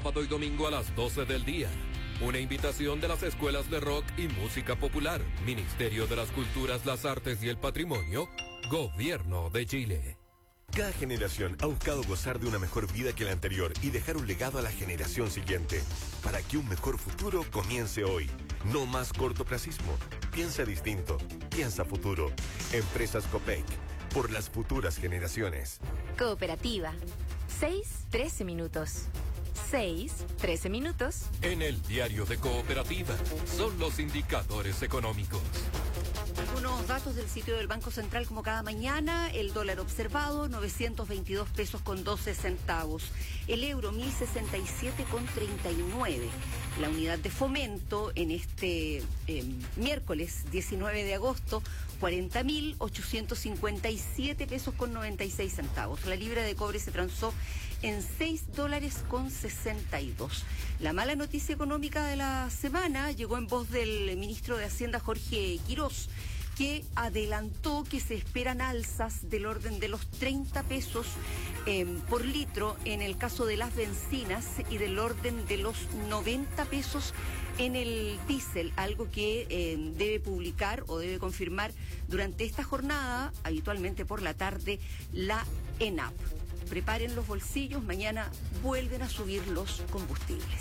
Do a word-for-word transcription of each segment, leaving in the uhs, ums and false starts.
sábado y domingo a las doce del día. Una invitación de las escuelas de rock y música popular, Ministerio de las Culturas, las Artes y el Patrimonio, Gobierno de Chile. Cada generación ha buscado gozar de una mejor vida que la anterior y dejar un legado a la generación siguiente, para que un mejor futuro comience hoy. No más cortoplacismo. Piensa distinto. Piensa futuro. Empresas Copec. Por las futuras generaciones. Cooperativa. seis, trece minutos. seis, trece minutos. En el diario de Cooperativa son los indicadores económicos. Algunos datos del sitio del Banco Central como cada mañana. El dólar observado, novecientos veintidós pesos con doce centavos. El euro, mil sesenta y siete con treinta y nueve. La unidad de fomento en este eh, miércoles diecinueve de agosto, cuarenta mil ochocientos cincuenta y siete pesos con noventa y seis centavos. La libra de cobre se transó en seis dólares con sesenta y dos. La mala noticia económica de la semana llegó en voz del ministro de Hacienda, Jorge Quirós, que adelantó que se esperan alzas del orden de los treinta pesos eh, por litro en el caso de las bencinas y del orden de los noventa pesos en el diésel, algo que eh, debe publicar o debe confirmar durante esta jornada, habitualmente por la tarde, la ENAP. Preparen los bolsillos, mañana vuelven a subir los combustibles.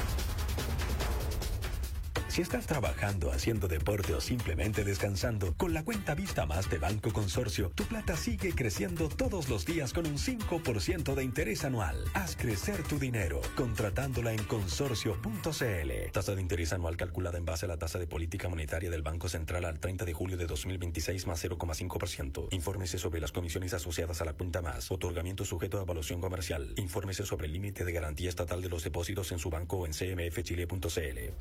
Si estás trabajando, haciendo deporte o simplemente descansando, con la cuenta Vista Más de Banco Consorcio, tu plata sigue creciendo todos los días con un cinco por ciento de interés anual. Haz crecer tu dinero, contratándola en consorcio punto c l. Tasa de interés anual calculada en base a la tasa de política monetaria del Banco Central al treinta de julio de dos mil veintiséis más cero coma cinco por ciento. Infórmese sobre las comisiones asociadas a la cuenta Más. Otorgamiento sujeto a evaluación comercial. Infórmese sobre el límite de garantía estatal de los depósitos en su banco o en c m f chile punto c l.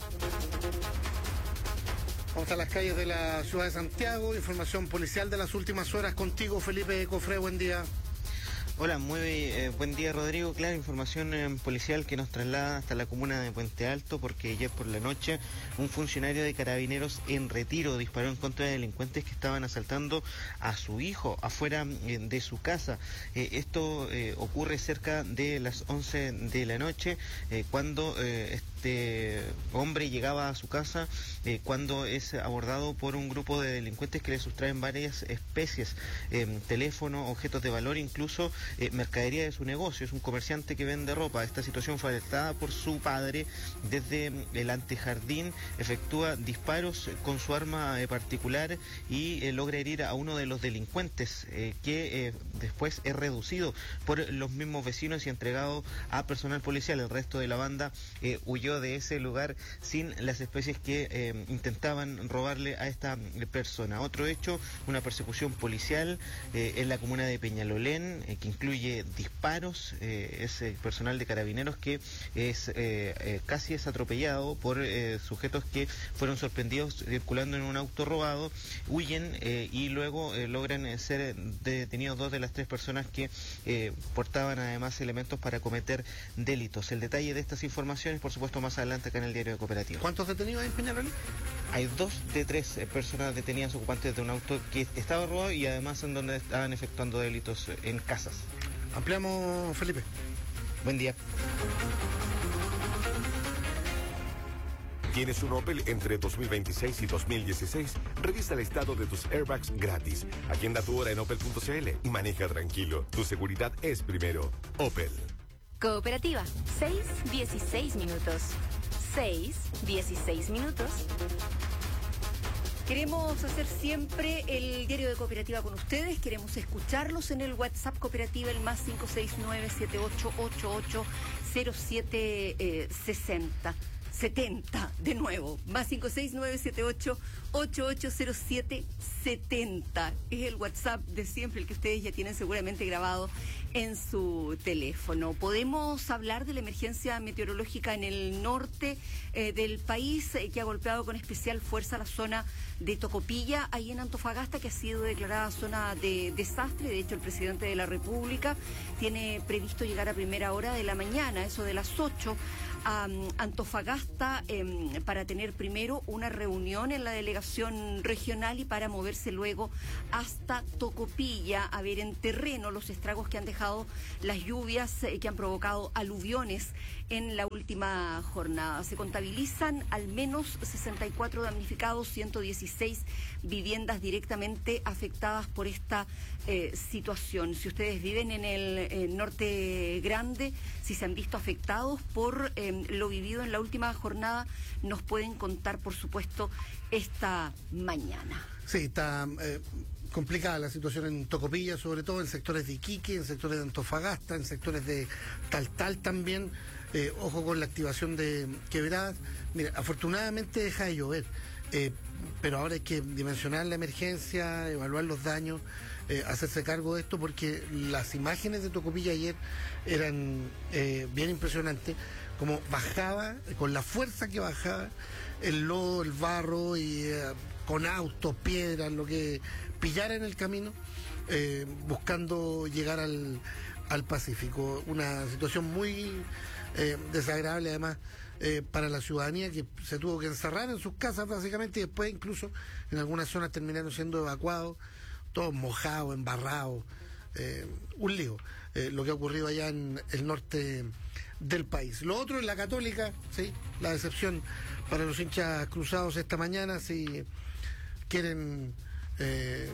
Vamos a las calles de la ciudad de Santiago. Información policial de las últimas horas contigo, Felipe Cofré. Buen día. Hola, muy eh, buen día, Rodrigo. Claro, información eh, policial que nos traslada hasta la comuna de Puente Alto, porque ayer por la noche un funcionario de Carabineros en retiro disparó en contra de delincuentes que estaban asaltando a su hijo afuera eh, de su casa. Eh, esto eh, ocurre cerca de las once de la noche, eh, cuando eh, este hombre llegaba a su casa, eh, cuando es abordado por un grupo de delincuentes que le sustraen varias especies, eh, teléfono, objetos de valor, incluso Eh, mercadería de su negocio. Es un comerciante que vende ropa. Esta situación fue alertada por su padre. Desde el antejardín efectúa disparos con su arma eh, particular y eh, logra herir a uno de los delincuentes, eh, que eh, después es reducido por los mismos vecinos y entregado a personal policial. El resto de la banda eh, huyó de ese lugar sin las especies que eh, intentaban robarle a esta persona. Otro hecho, una persecución policial eh, en la comuna de Peñalolén, eh, que incluye disparos. Eh, es eh, personal de Carabineros que es eh, eh, casi es atropellado por eh, sujetos que fueron sorprendidos circulando en un auto robado, huyen eh, y luego eh, logran eh, ser detenidos dos de las tres personas que eh, portaban además elementos para cometer delitos. El detalle de estas informaciones, por supuesto, más adelante acá en el diario de Cooperativa. ¿Cuántos detenidos hay en Peñalolén? Hay dos de tres eh, personas detenidas ocupantes de un auto que estaba robado y además en donde estaban efectuando delitos en casas. Ampliamos, Felipe. Buen día. ¿Tienes un Opel entre dos mil veintiséis y dos mil dieciséis? Revisa el estado de tus airbags gratis. Agenda tu hora en opel punto c l y maneja tranquilo. Tu seguridad es primero. Opel. Cooperativa. seis, dieciséis minutos. seis, dieciséis minutos. Queremos hacer siempre el diario de Cooperativa con ustedes, queremos escucharlos en el WhatsApp Cooperativa, el más cinco seis nueve siete ocho ocho ocho cero siete sesenta. setenta, de nuevo, más cinco seis nueve siete ocho ocho ocho cero siete setenta. Es el WhatsApp de siempre, el que ustedes ya tienen seguramente grabado en su teléfono. Podemos hablar de la emergencia meteorológica en el norte eh, del país, eh, que ha golpeado con especial fuerza la zona de Tocopilla, ahí en Antofagasta, que ha sido declarada zona de desastre. De hecho, el presidente de la República tiene previsto llegar a primera hora de la mañana, eso de las ocho, a um, Antofagasta, Antofagasta eh, para tener primero una reunión en la delegación regional y para moverse luego hasta Tocopilla a ver en terreno los estragos que han dejado las lluvias eh, que han provocado aluviones en la última jornada. Se contabilizan al menos sesenta y cuatro damnificados, ciento dieciséis viviendas directamente afectadas por esta eh, situación. Si ustedes viven en el eh, norte grande, si se han visto afectados por eh, lo vivido en la última jornada, nos pueden contar, por supuesto, esta mañana. Sí, está eh, complicada la situación en Tocopilla, sobre todo en sectores de Iquique, en sectores de Antofagasta, en sectores de Taltal también. Eh, ojo con la activación de quebradas. Mira, afortunadamente deja de llover, eh, pero ahora hay que dimensionar la emergencia, evaluar los daños, eh, hacerse cargo de esto, porque las imágenes de Tocopilla ayer eran eh, bien impresionantes, como bajaba, con la fuerza que bajaba, el lodo, el barro, y eh, con autos, piedras, lo que pillara en el camino, eh, buscando llegar al, al Pacífico. Una situación muy eh, desagradable, además, eh, para la ciudadanía, que se tuvo que encerrar en sus casas, básicamente, y después incluso en algunas zonas terminaron siendo evacuados, todos mojados, embarrados, eh, un lío, eh, lo que ha ocurrido allá en el norte del país. Lo otro es la Católica, sí, la decepción para los hinchas cruzados esta mañana, si quieren, eh,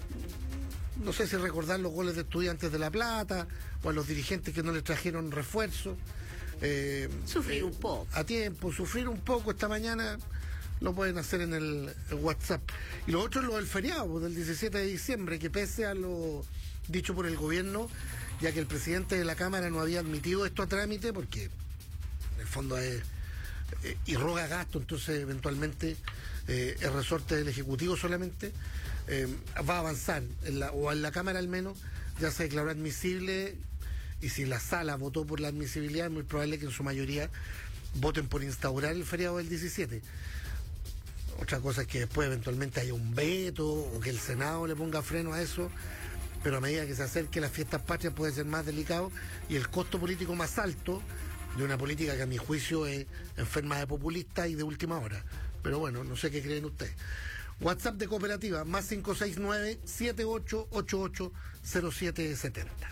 no sé si recordar los goles de Estudiantes de La Plata, o a los dirigentes que no les trajeron refuerzo. Eh, sufrir eh, un poco. A tiempo, sufrir un poco esta mañana, lo pueden hacer en el, el WhatsApp. Y lo otro es lo del feriado, del diecisiete de diciembre, que pese a lo dicho por el gobierno, ya que el presidente de la Cámara no había admitido esto a trámite, porque en el fondo es eh, irroga gasto, entonces eventualmente eh, es resorte del Ejecutivo solamente, eh, va a avanzar, en la, o en la Cámara al menos, ya se declaró admisible, y si la sala votó por la admisibilidad, es muy probable que en su mayoría voten por instaurar el feriado del diecisiete. Otra cosa es que después eventualmente haya un veto, o que el Senado le ponga freno a eso, pero a medida que se acerque las fiestas patrias puede ser más delicado, y el costo político más alto de una política que a mi juicio es enferma de populista y de última hora. Pero bueno, no sé qué creen ustedes. WhatsApp de Cooperativa, más cinco seis nueve, siete ocho ocho ocho, cero siete siete cero.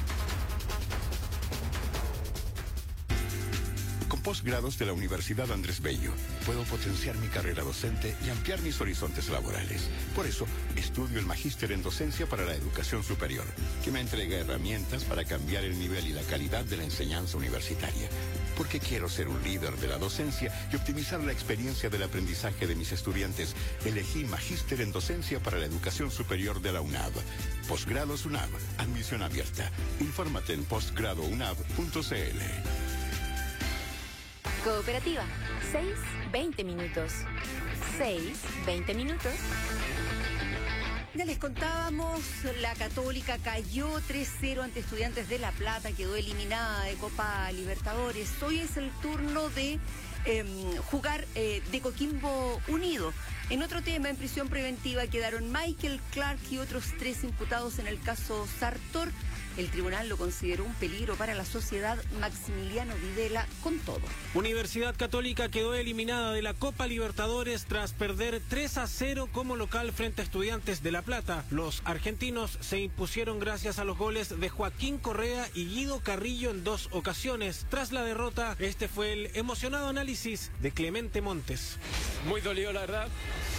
Con posgrados de la Universidad Andrés Bello, puedo potenciar mi carrera docente y ampliar mis horizontes laborales. Por eso, estudio el Magíster en Docencia para la Educación Superior, que me entrega herramientas para cambiar el nivel y la calidad de la enseñanza universitaria. Porque quiero ser un líder de la docencia y optimizar la experiencia del aprendizaje de mis estudiantes, elegí Magíster en Docencia para la Educación Superior de la UNAV. Posgrados UNAV, admisión abierta. Infórmate en postgrado unab punto c l. Cooperativa, seis, veinte minutos. seis, veinte minutos. Ya les contábamos, la Católica cayó tres cero ante Estudiantes de La Plata, quedó eliminada de Copa Libertadores. Hoy es el turno de eh, jugar eh, de Coquimbo Unido. En otro tema, en prisión preventiva quedaron Michael Clark y otros tres imputados en el caso Sartor. El tribunal lo consideró un peligro para la sociedad. Maximiliano Videla con todo. Universidad Católica quedó eliminada de la Copa Libertadores tras perder tres a cero como local frente a Estudiantes de La Plata. Los argentinos se impusieron gracias a los goles de Joaquín Correa y Guido Carrillo en dos ocasiones. Tras la derrota, este fue el emocionado análisis de Clemente Montes. Muy dolido, la verdad.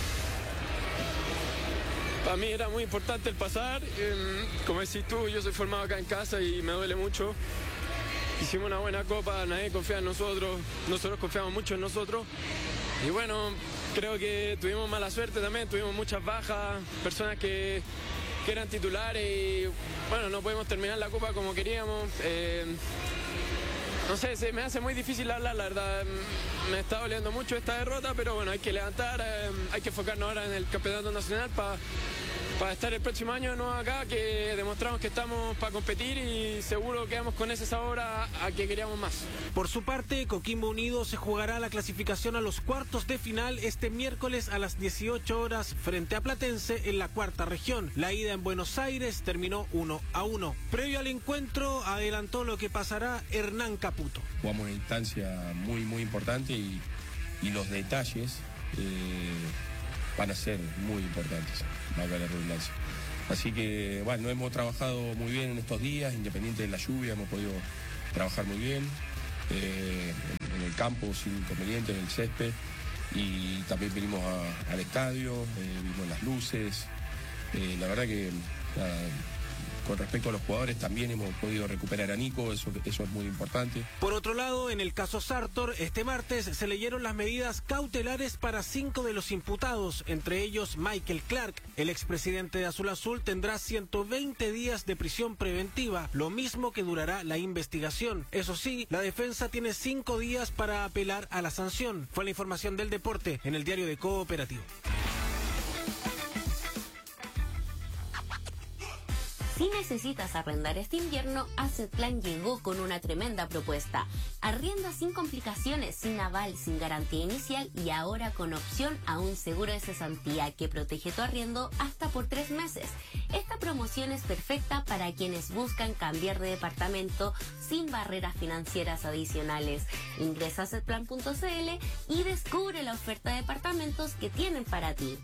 Para mí era muy importante el pasar, eh, como decís tú, yo soy formado acá en casa y me duele mucho. Hicimos una buena copa, nadie confía en nosotros, nosotros confiamos mucho en nosotros. Y bueno, creo que tuvimos mala suerte también, tuvimos muchas bajas, personas que, que eran titulares y bueno, no pudimos terminar la copa como queríamos. Eh, no sé, se me hace muy difícil hablar, la verdad. Me está doliendo mucho esta derrota, pero bueno, hay que levantar, eh, hay que enfocarnos ahora en el campeonato nacional para para estar el próximo año no acá, que demostramos que estamos para competir y seguro quedamos con ese sabor a, a que queríamos más. Por su parte, Coquimbo Unido se jugará la clasificación a los cuartos de final este miércoles a las dieciocho horas frente a Platense en la cuarta región. La ida en Buenos Aires terminó uno a uno. Previo al encuentro, adelantó lo que pasará Hernán Caputo. Jugamos una instancia muy, muy importante y, y los detalles eh, van a ser muy importantes, valga la redundancia. Así que, bueno, hemos trabajado muy bien en estos días, independiente de la lluvia, hemos podido trabajar muy bien eh, en, en el campo sin inconveniente, en el césped, y también vinimos a, al estadio, eh, vimos las luces, eh, la verdad que nada, con respecto a los jugadores también hemos podido recuperar a Nico, eso, eso es muy importante. Por otro lado, en el caso Sartor, este martes se leyeron las medidas cautelares para cinco de los imputados, entre ellos Michael Clark. El expresidente de Azul Azul tendrá ciento veinte días de prisión preventiva, lo mismo que durará la investigación. Eso sí, la defensa tiene cinco días para apelar a la sanción. Fue la información del deporte en el diario de Cooperativo. Si necesitas arrendar este invierno, Assetplan llegó con una tremenda propuesta. Arrienda sin complicaciones, sin aval, sin garantía inicial y ahora con opción a un seguro de cesantía que protege tu arriendo hasta por tres meses. Esta promoción es perfecta para quienes buscan cambiar de departamento sin barreras financieras adicionales. Ingresa a assetplan punto c l y descubre la oferta de departamentos que tienen para ti.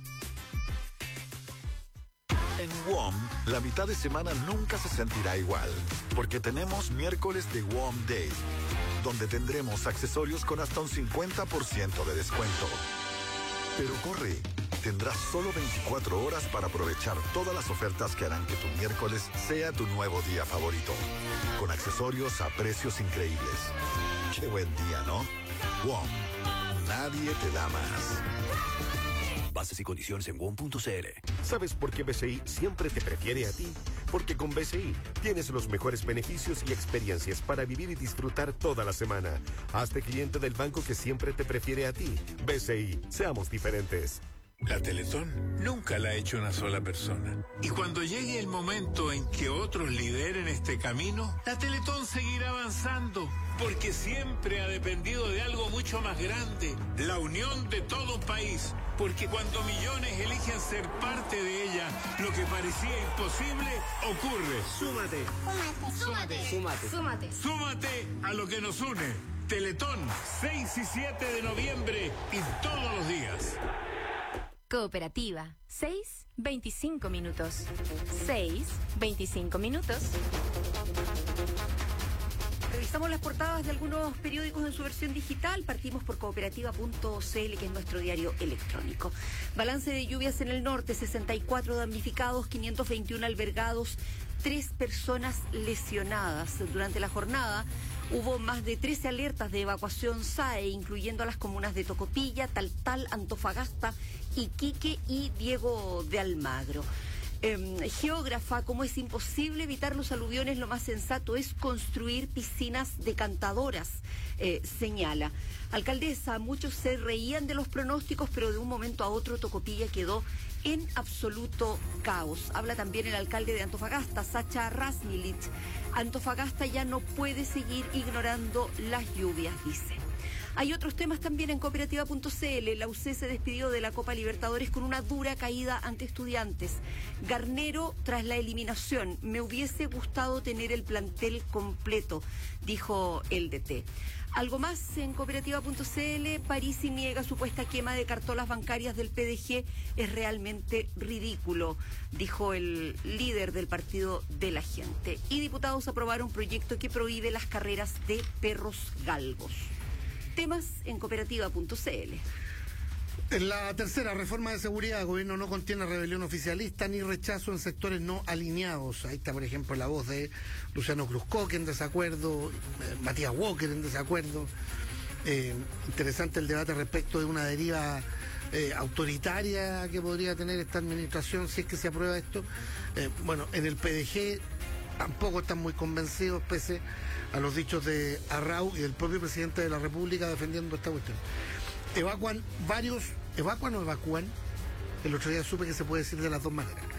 En W O M, la mitad de semana nunca se sentirá igual, porque tenemos miércoles de W O M Day, donde tendremos accesorios con hasta un cincuenta por ciento de descuento. Pero corre, tendrás solo veinticuatro horas para aprovechar todas las ofertas que harán que tu miércoles sea tu nuevo día favorito, con accesorios a precios increíbles. Qué buen día, ¿no? W O M, nadie te da más. Bases y condiciones en W O M punto c l. ¿Sabes por qué B C I siempre te prefiere a ti? Porque con B C I tienes los mejores beneficios y experiencias para vivir y disfrutar toda la semana. Hazte cliente del banco que siempre te prefiere a ti. B C I, seamos diferentes. La Teletón nunca la ha hecho una sola persona. Y cuando llegue el momento en que otros lideren este camino, la Teletón seguirá avanzando, porque siempre ha dependido de algo mucho más grande, la unión de todo un país. Porque cuando millones eligen ser parte de ella, lo que parecía imposible ocurre. Súmate. Súmate. Súmate. Súmate. Súmate a lo que nos une. Teletón, seis y siete de noviembre y todos los días. Cooperativa, seis, veinticinco minutos. seis, veinticinco minutos. Revisamos las portadas de algunos periódicos en su versión digital. Partimos por cooperativa punto c l, que es nuestro diario electrónico. Balance de lluvias en el norte, sesenta y cuatro damnificados, quinientos veintiuno albergados, tres personas lesionadas. Durante la jornada hubo más de trece alertas de evacuación S A E, incluyendo a las comunas de Tocopilla, Taltal, Antofagasta, Iquique y Diego de Almagro. Eh, geógrafa, como es imposible evitar los aluviones, lo más sensato es construir piscinas decantadoras, eh, señala. Alcaldesa, muchos se reían de los pronósticos, pero de un momento a otro Tocopilla quedó en absoluto caos. Habla también el alcalde de Antofagasta, Sacha Rasmilich. Antofagasta ya no puede seguir ignorando las lluvias, dice. Hay otros temas también en cooperativa punto c l. La U C se despidió de la Copa Libertadores con una dura caída ante Estudiantes. Garnero tras la eliminación. Me hubiese gustado tener el plantel completo, dijo el D T. Algo más en cooperativa punto c l. Parisi niega supuesta quema de cartolas bancarias del P D G. Es realmente ridículo, dijo el líder del Partido de la Gente. Y diputados aprobaron un proyecto que prohíbe las carreras de perros galgos. Temas en cooperativa punto c l. En la tercera reforma de seguridad, el gobierno no contiene rebelión oficialista ni rechazo en sectores no alineados. Ahí está, por ejemplo, la voz de Luciano Cruzcoque en desacuerdo, eh, Matías Walker en desacuerdo. Eh, interesante el debate respecto de una deriva eh, autoritaria que podría tener esta administración si es que se aprueba esto. Eh, bueno, en el P D G tampoco están muy convencidos, pese a los dichos de Arrau y del propio presidente de la República defendiendo esta cuestión. Evacuan varios, ¿evacuan o evacúan? El otro día supe que se puede decir de las dos maneras.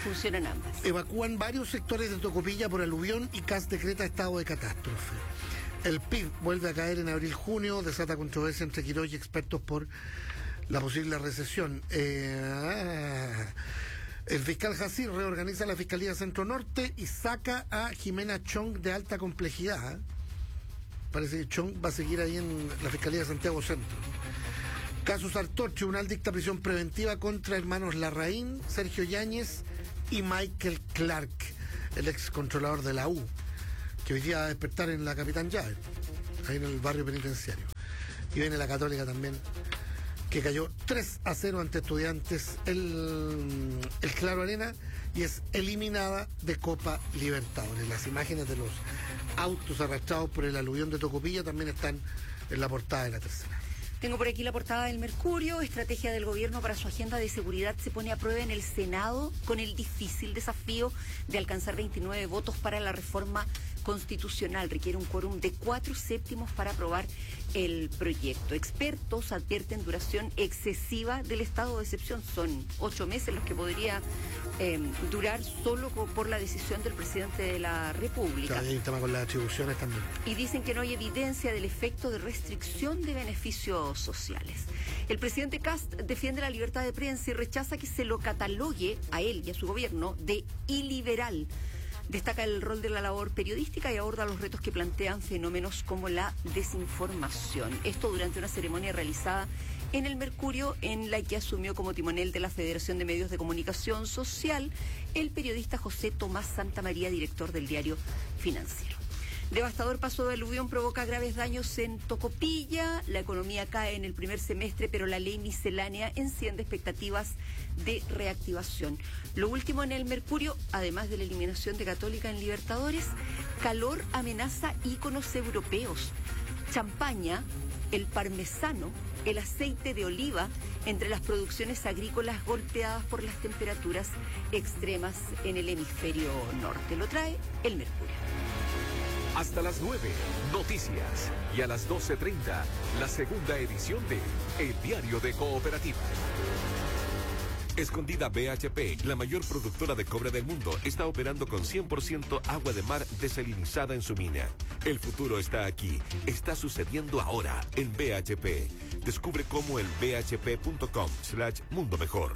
Funcionan ambas. Evacúan varios sectores de Tocopilla por aluvión y C A S decreta estado de catástrofe. El P I B vuelve a caer en abril-junio, desata controversia entre Quirós y expertos por la posible recesión. Eh, el fiscal Jacir reorganiza la Fiscalía Centro Norte y saca a Jimena Chong de alta complejidad. Parece que Chong va a seguir ahí en la Fiscalía de Santiago Centro. Caso Sartor, Tribunal dicta prisión preventiva contra hermanos Larraín, Sergio Yáñez y Michael Clark, el ex controlador de la U, que hoy día va a despertar en la Capitán Llave, ahí en el barrio penitenciario. Y viene la Católica también, que cayó tres a cero ante Estudiantes, el, el Claro Arena, y es eliminada de Copa Libertadores. Las imágenes de los autos arrastrados por el aluvión de Tocopilla también están en la portada de La Tercera. Tengo por aquí la portada del Mercurio. Estrategia del gobierno para su agenda de seguridad se pone a prueba en el Senado con el difícil desafío de alcanzar veintinueve votos para la reforma constitucional. Requiere un quórum de cuatro séptimos para aprobar el proyecto. Expertos advierten duración excesiva del estado de excepción. Son ocho meses los que podría eh, durar solo por la decisión del presidente de la República. Hay un tema con las atribuciones también. Y dicen que no hay evidencia del efecto de restricción de beneficios sociales. El presidente Kast defiende la libertad de prensa y rechaza que se lo catalogue a él y a su gobierno de iliberal. Destaca el rol de la labor periodística y aborda los retos que plantean fenómenos como la desinformación. Esto durante una ceremonia realizada en el Mercurio, en la que asumió como timonel de la Federación de Medios de Comunicación Social el periodista José Tomás Santamaría, director del diario Financiero. Devastador paso de aluvión provoca graves daños en Tocopilla. La economía cae en el primer semestre, pero la ley miscelánea enciende expectativas de reactivación. Lo último en el Mercurio, además de la eliminación de Católica en Libertadores, calor amenaza íconos europeos. Champaña, el parmesano, el aceite de oliva, entre las producciones agrícolas golpeadas por las temperaturas extremas en el hemisferio norte. Lo trae el Mercurio. Hasta las nueve, noticias. Y a las doce treinta, la segunda edición de El Diario de Cooperativa. Escondida B H P, la mayor productora de cobre del mundo, está operando con cien por ciento agua de mar desalinizada en su mina. El futuro está aquí, está sucediendo ahora en B H P. Descubre cómo en bhp.com slash mundo mejor.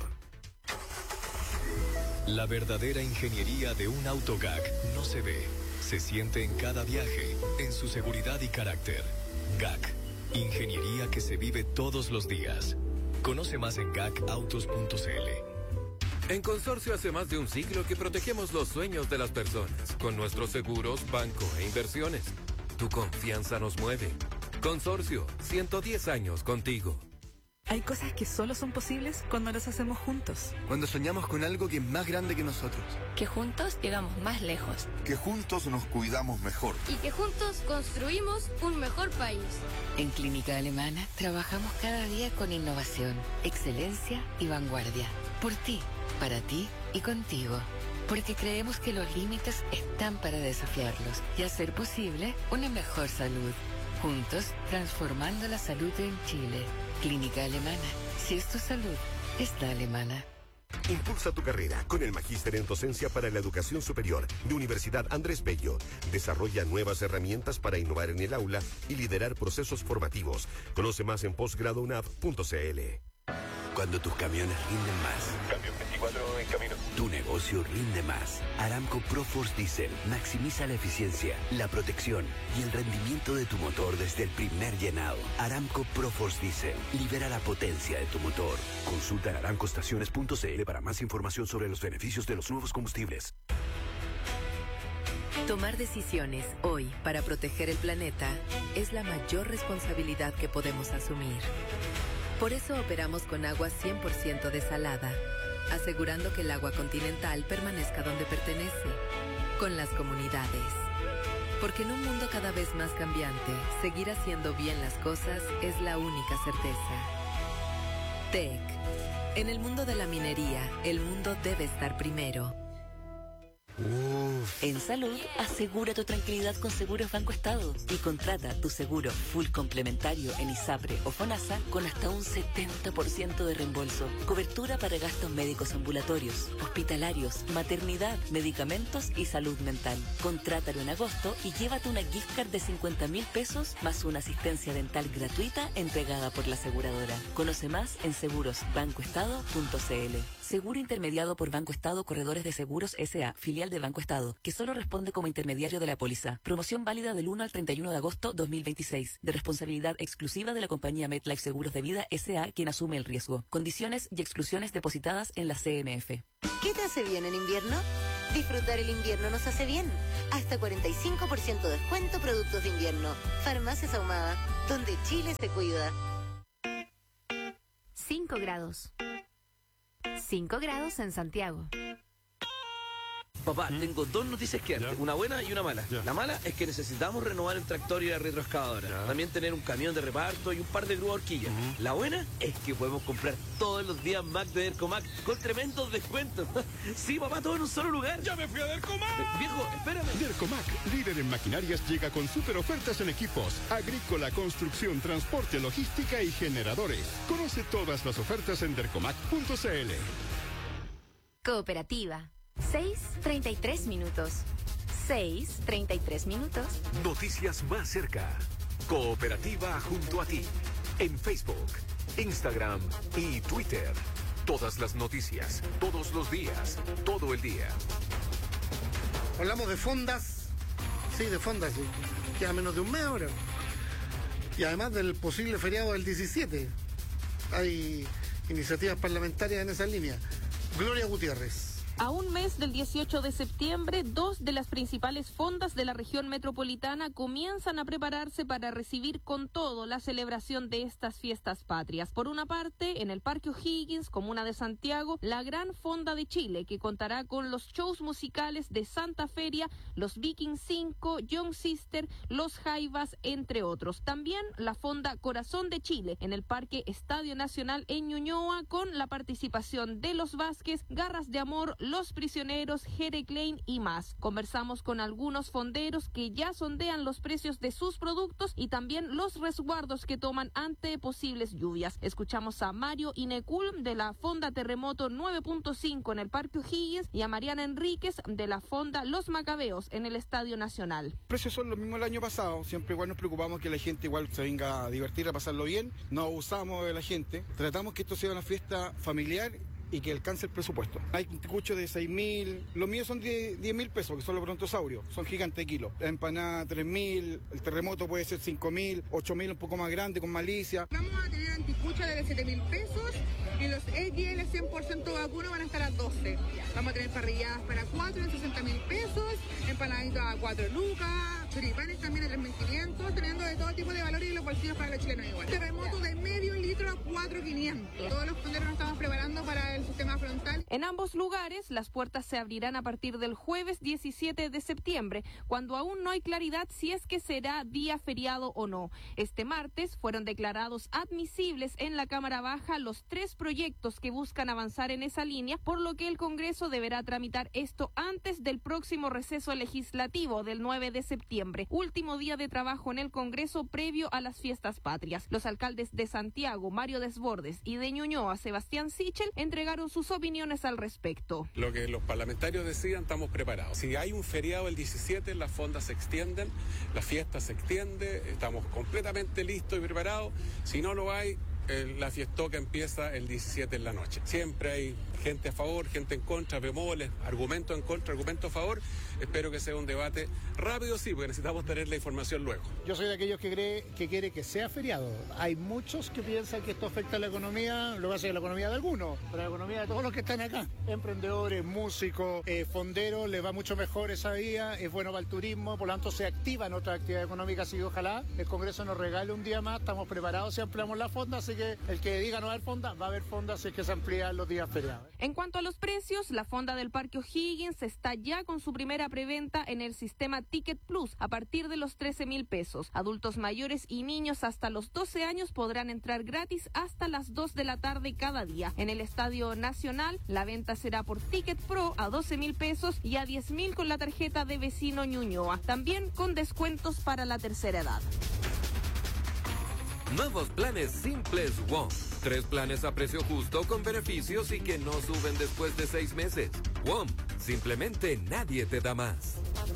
La verdadera ingeniería de un auto G A C no se ve, se siente en cada viaje, en su seguridad y carácter. G A C, ingeniería que se vive todos los días. Conoce más en gac autos punto c l. En Consorcio hace más de un siglo que protegemos los sueños de las personas con nuestros seguros, banco e inversiones. Tu confianza nos mueve. Consorcio, ciento diez años contigo. Hay cosas que solo son posibles cuando las hacemos juntos. Cuando soñamos con algo que es más grande que nosotros. Que juntos llegamos más lejos. Que juntos nos cuidamos mejor. Y que juntos construimos un mejor país. En Clínica Alemana trabajamos cada día con innovación, excelencia y vanguardia. Por ti, para ti y contigo. Porque creemos que los límites están para desafiarlos y hacer posible una mejor salud. Juntos, transformando la salud en Chile. Clínica Alemana. Si es tu salud, es la alemana. Impulsa tu carrera con el Magíster en Docencia para la Educación Superior de Universidad Andrés Bello. Desarrolla nuevas herramientas para innovar en el aula y liderar procesos formativos. Conoce más en posgrado u n a v punto c l. Cuando tus camiones rinden más. Camión veinticuatro en camino. Tu negocio rinde más. Aramco ProForce Diesel maximiza la eficiencia, la protección y el rendimiento de tu motor desde el primer llenado. Aramco ProForce Diesel libera la potencia de tu motor. Consulta en aramco estaciones punto c l para más información sobre los beneficios de los nuevos combustibles. Tomar decisiones hoy para proteger el planeta es la mayor responsabilidad que podemos asumir. Por eso operamos con agua cien por ciento desalada, asegurando que el agua continental permanezca donde pertenece, con las comunidades. Porque en un mundo cada vez más cambiante, seguir haciendo bien las cosas es la única certeza. T E C. En el mundo de la minería, el mundo debe estar primero. Uf. En salud, asegura tu tranquilidad con Seguros Banco Estado y contrata tu seguro full complementario en ISAPRE o FONASA con hasta un setenta por ciento de reembolso. Cobertura para gastos médicos ambulatorios, hospitalarios, maternidad, medicamentos y salud mental. Contrátalo en agosto y llévate una gift card de cincuenta mil pesos más una asistencia dental gratuita entregada por la aseguradora. Conoce más en seguros banco estado punto c l. Seguro intermediado por Banco Estado Corredores de Seguros S A, filial de Banco Estado, que solo responde como intermediario de la póliza. Promoción válida del uno al treinta y uno de agosto dos mil veintiséis. De responsabilidad exclusiva de la compañía MetLife Seguros de Vida S A, quien asume el riesgo. Condiciones y exclusiones depositadas en la C M F. ¿Qué te hace bien en invierno? Disfrutar el invierno nos hace bien. Hasta cuarenta y cinco por ciento de descuento productos de invierno. Farmacias Ahumada, donde Chile se cuida. cinco grados. cinco grados en Santiago. Papá, ¿Mm? tengo dos noticias que darte, una buena y una mala. Ya. La mala es que necesitamos renovar el tractor y la retroexcavadora. Ya. También tener un camión de reparto y un par de grúas horquillas. Uh-huh. La buena es que podemos comprar todos los días Mac de Dercomac con tremendos descuentos. Sí, papá, todo en un solo lugar. ¡Ya me fui a Dercomac! Eh, viejo, espérame. Dercomac, líder en maquinarias, llega con super ofertas en equipos, agrícola, construcción, transporte, logística y generadores. Conoce todas las ofertas en dercomac punto c l. Cooperativa. seis treinta y tres minutos. seis treinta y tres minutos. Noticias más cerca. Cooperativa junto a ti. En Facebook, Instagram y Twitter. Todas las noticias, todos los días, todo el día. Hablamos de fondas. Sí, de fondas. Sí. Queda menos de un mes ahora. Y además del posible feriado del diecisiete. Hay iniciativas parlamentarias en esa línea. Gloria Gutiérrez. A un mes del dieciocho de septiembre, dos de las principales fondas de la región metropolitana comienzan a prepararse para recibir con todo la celebración de estas fiestas patrias. Por una parte, en el Parque O'Higgins, comuna de Santiago, la Gran Fonda de Chile, que contará con los shows musicales de Santa Feria, los Viking cinco, Young Sister, los Jaivas, entre otros. También la Fonda Corazón de Chile, en el Parque Estadio Nacional en Ñuñoa, con la participación de los Vázquez, Garras de Amor, Los Prisioneros, Jere Klein y más. Conversamos con algunos fonderos que ya sondean los precios de sus productos y también los resguardos que toman ante posibles lluvias. Escuchamos a Mario Inecul de la Fonda Terremoto nueve punto cinco en el Parque O'Higgins y a Mariana Enríquez de la Fonda Los Macabeos en el Estadio Nacional. Los precios son los mismos del año pasado. Siempre igual nos preocupamos que la gente igual se venga a divertir, a pasarlo bien. No abusamos de la gente. Tratamos que esto sea una fiesta familiar y que alcance el presupuesto. Hay cuchos de seis mil, los míos son de diez mil pesos, que son los brontosaurios, son gigantes de kilo. La empanada tres mil, el terremoto puede ser cinco mil, ocho mil, un poco más grande, con malicia. Vamos a tener anticucha de siete mil pesos y los X L cien por ciento vacuno van a estar a doce. Vamos a tener parrilladas para cuatro en sesenta mil pesos, empanaditas a cuatro lucas, choripanes también a tres mil quinientos, teniendo de todo tipo de valores y los bolsillos para los chilenos igual. Terremoto de medio litro a cuatro mil quinientos. Todos los fonderos nos estamos preparando para el sistema frontal. En ambos lugares, las puertas se abrirán a partir del jueves diecisiete de septiembre, cuando aún no hay claridad si es que será día feriado o no. Este martes fueron declarados admisibles en la Cámara Baja los tres proyectos que buscan avanzar en esa línea, por lo que el Congreso deberá tramitar esto antes del próximo receso legislativo del nueve de septiembre, último día de trabajo en el Congreso previo a las fiestas patrias. Los alcaldes de Santiago, Mario Desbordes, y de Ñuñoa, Sebastián Sichel, entregaron sus opiniones al respecto. Lo que los parlamentarios decidan, estamos preparados. Si hay un feriado el diecisiete, las fondas se extienden, la fiesta se extiende, estamos completamente listos y preparados. Si no lo hay, eh, la fiestoca empieza el diecisiete en la noche. Siempre hay gente a favor, gente en contra, bemoles, argumentos en contra, argumentos a favor. Espero que sea un debate rápido, sí, porque necesitamos tener la información luego. Yo soy de aquellos que cree que quiere que sea feriado. Hay muchos que piensan que esto afecta a la economía, lo que hace a la economía de algunos, pero a la economía de todos los que están acá. Emprendedores, músicos, eh, fonderos, les va mucho mejor esa vía, es bueno para el turismo, por lo tanto se activan otras actividades económicas y ojalá el Congreso nos regale un día más, estamos preparados si ampliamos la fonda, así que el que diga no va a haber fonda, va a haber fonda si es que se amplían los días feriados. En cuanto a los precios, la fonda del Parque O'Higgins está ya con su primera preventa en el sistema Ticket Plus a partir de los trece mil pesos. Adultos mayores y niños hasta los doce años podrán entrar gratis hasta las dos de la tarde cada día. En el Estadio Nacional, la venta será por Ticket Pro a doce mil pesos y a diez mil con la tarjeta de vecino Ñuñoa. También con descuentos para la tercera edad. Nuevos planes simples WOM. Tres planes a precio justo con beneficios y que no suben después de seis meses. WOM, simplemente nadie te da más.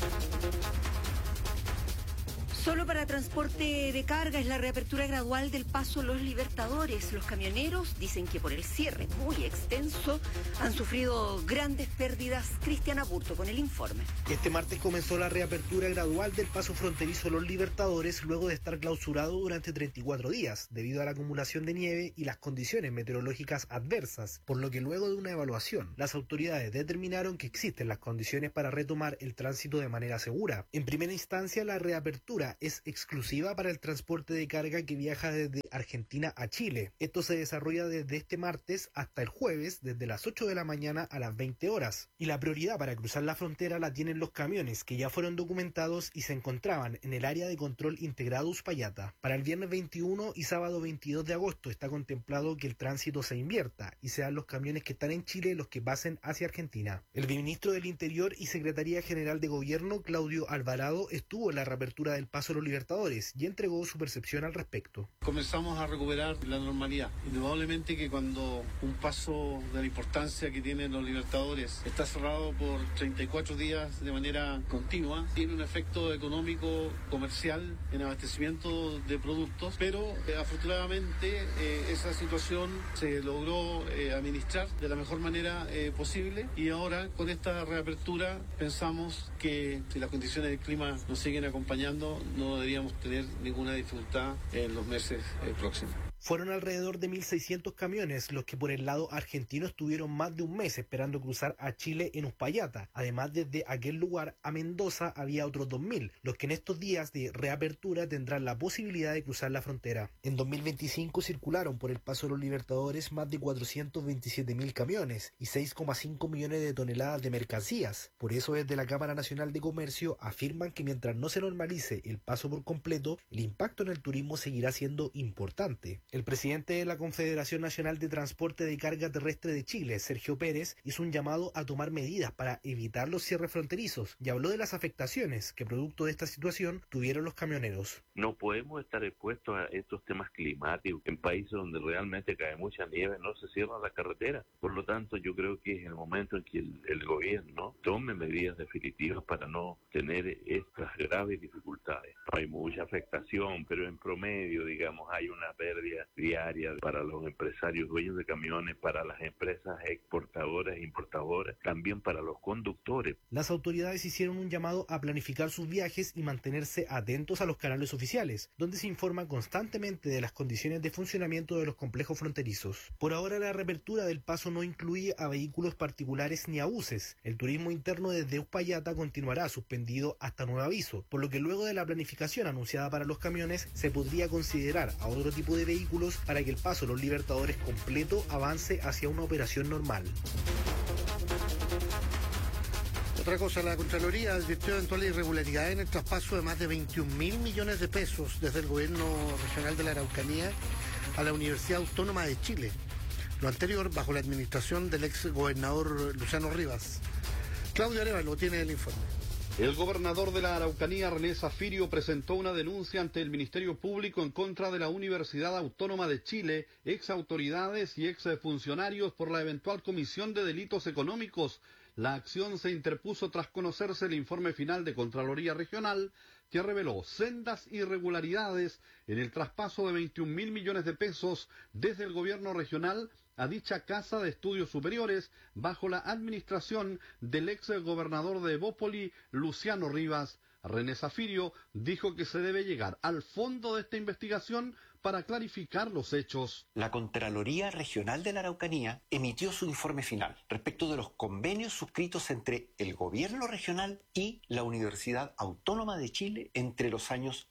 Solo para transporte de carga es la reapertura gradual del paso Los Libertadores. Los camioneros dicen que por el cierre muy extenso han sufrido grandes pérdidas. Cristian Aburto con el informe. Este martes comenzó la reapertura gradual del paso fronterizo Los Libertadores luego de estar clausurado durante treinta y cuatro días debido a la acumulación de nieve y las condiciones meteorológicas adversas, por lo que luego de una evaluación las autoridades determinaron que existen las condiciones para retomar el tránsito de manera segura. En primera instancia, la reapertura es exclusiva para el transporte de carga que viaja desde Argentina a Chile. Esto se desarrolla desde este martes hasta el jueves, desde las ocho de la mañana a las veinte horas. Y la prioridad para cruzar la frontera la tienen los camiones que ya fueron documentados y se encontraban en el área de control integrado Uspallata. Para el viernes veintiuno y sábado veintidós de agosto está contemplado que el tránsito se invierta y sean los camiones que están en Chile los que pasen hacia Argentina. El ministro del Interior y Secretaría General de Gobierno, Claudio Alvarado, estuvo en la reapertura del paso Los Libertadores y entregó su percepción al respecto. Comenzamos a recuperar la normalidad. Indudablemente que cuando un paso de la importancia que tienen Los Libertadores está cerrado por treinta y cuatro días de manera continua, tiene un efecto económico, comercial, en abastecimiento de productos, pero eh, afortunadamente eh, esa situación se logró eh, administrar de la mejor manera eh, posible y ahora con esta reapertura pensamos que si las condiciones del clima nos siguen acompañando no deberíamos tener ninguna dificultad en los meses eh, próximos. Fueron alrededor de mil seiscientos camiones los que por el lado argentino estuvieron más de un mes esperando cruzar a Chile en Uspallata. Además, desde aquel lugar a Mendoza había otros dos mil, los que en estos días de reapertura tendrán la posibilidad de cruzar la frontera. En dos mil veinticinco circularon por el paso de Los Libertadores más de cuatrocientos veintisiete mil camiones y seis coma cinco millones de toneladas de mercancías. Por eso desde la Cámara Nacional de Comercio afirman que mientras no se normalice el paso por completo, el impacto en el turismo seguirá siendo importante. El presidente de la Confederación Nacional de Transporte de Carga Terrestre de Chile, Sergio Pérez, hizo un llamado a tomar medidas para evitar los cierres fronterizos y habló de las afectaciones que producto de esta situación tuvieron los camioneros. No podemos estar expuestos a estos temas climáticos. En países donde realmente cae mucha nieve no se cierra la carretera. Por lo tanto, yo creo que es el momento en que el, el gobierno tome medidas definitivas para no tener estas graves dificultades. Hay mucha afectación, pero en promedio, digamos, hay una pérdida diaria para los empresarios dueños de camiones, para las empresas exportadoras e importadoras, también para los conductores. Las autoridades hicieron un llamado a planificar sus viajes y mantenerse atentos a los canales oficiales, donde se informa constantemente de las condiciones de funcionamiento de los complejos fronterizos. Por ahora la reapertura del paso no incluye a vehículos particulares ni a buses. El turismo interno desde Uspallata continuará suspendido hasta nuevo aviso, por lo que luego de la planificación anunciada para los camiones se podría considerar a otro tipo de vehículos para que el paso Los Libertadores completo avance hacia una operación normal. Otra cosa, la Contraloría advirtió eventuales irregularidades en el traspaso de más de veintiún mil millones de pesos desde el gobierno regional de la Araucanía a la Universidad Autónoma de Chile. Lo anterior bajo la administración del ex gobernador Luciano Rivas. Claudio Arévalo tiene el informe. El gobernador de la Araucanía, René Zafirio, presentó una denuncia ante el Ministerio Público en contra de la Universidad Autónoma de Chile, ex autoridades y ex funcionarios por la eventual comisión de delitos económicos. La acción se interpuso tras conocerse el informe final de Contraloría Regional, que reveló sendas irregularidades en el traspaso de veintiún mil millones de pesos desde el gobierno regional a dicha Casa de Estudios Superiores bajo la administración del ex gobernador de Evópoli, Luciano Rivas. René Zafirio dijo que se debe llegar al fondo de esta investigación para clarificar los hechos. La Contraloría Regional de la Araucanía emitió su informe final respecto de los convenios suscritos entre el gobierno regional y la Universidad Autónoma de Chile entre los años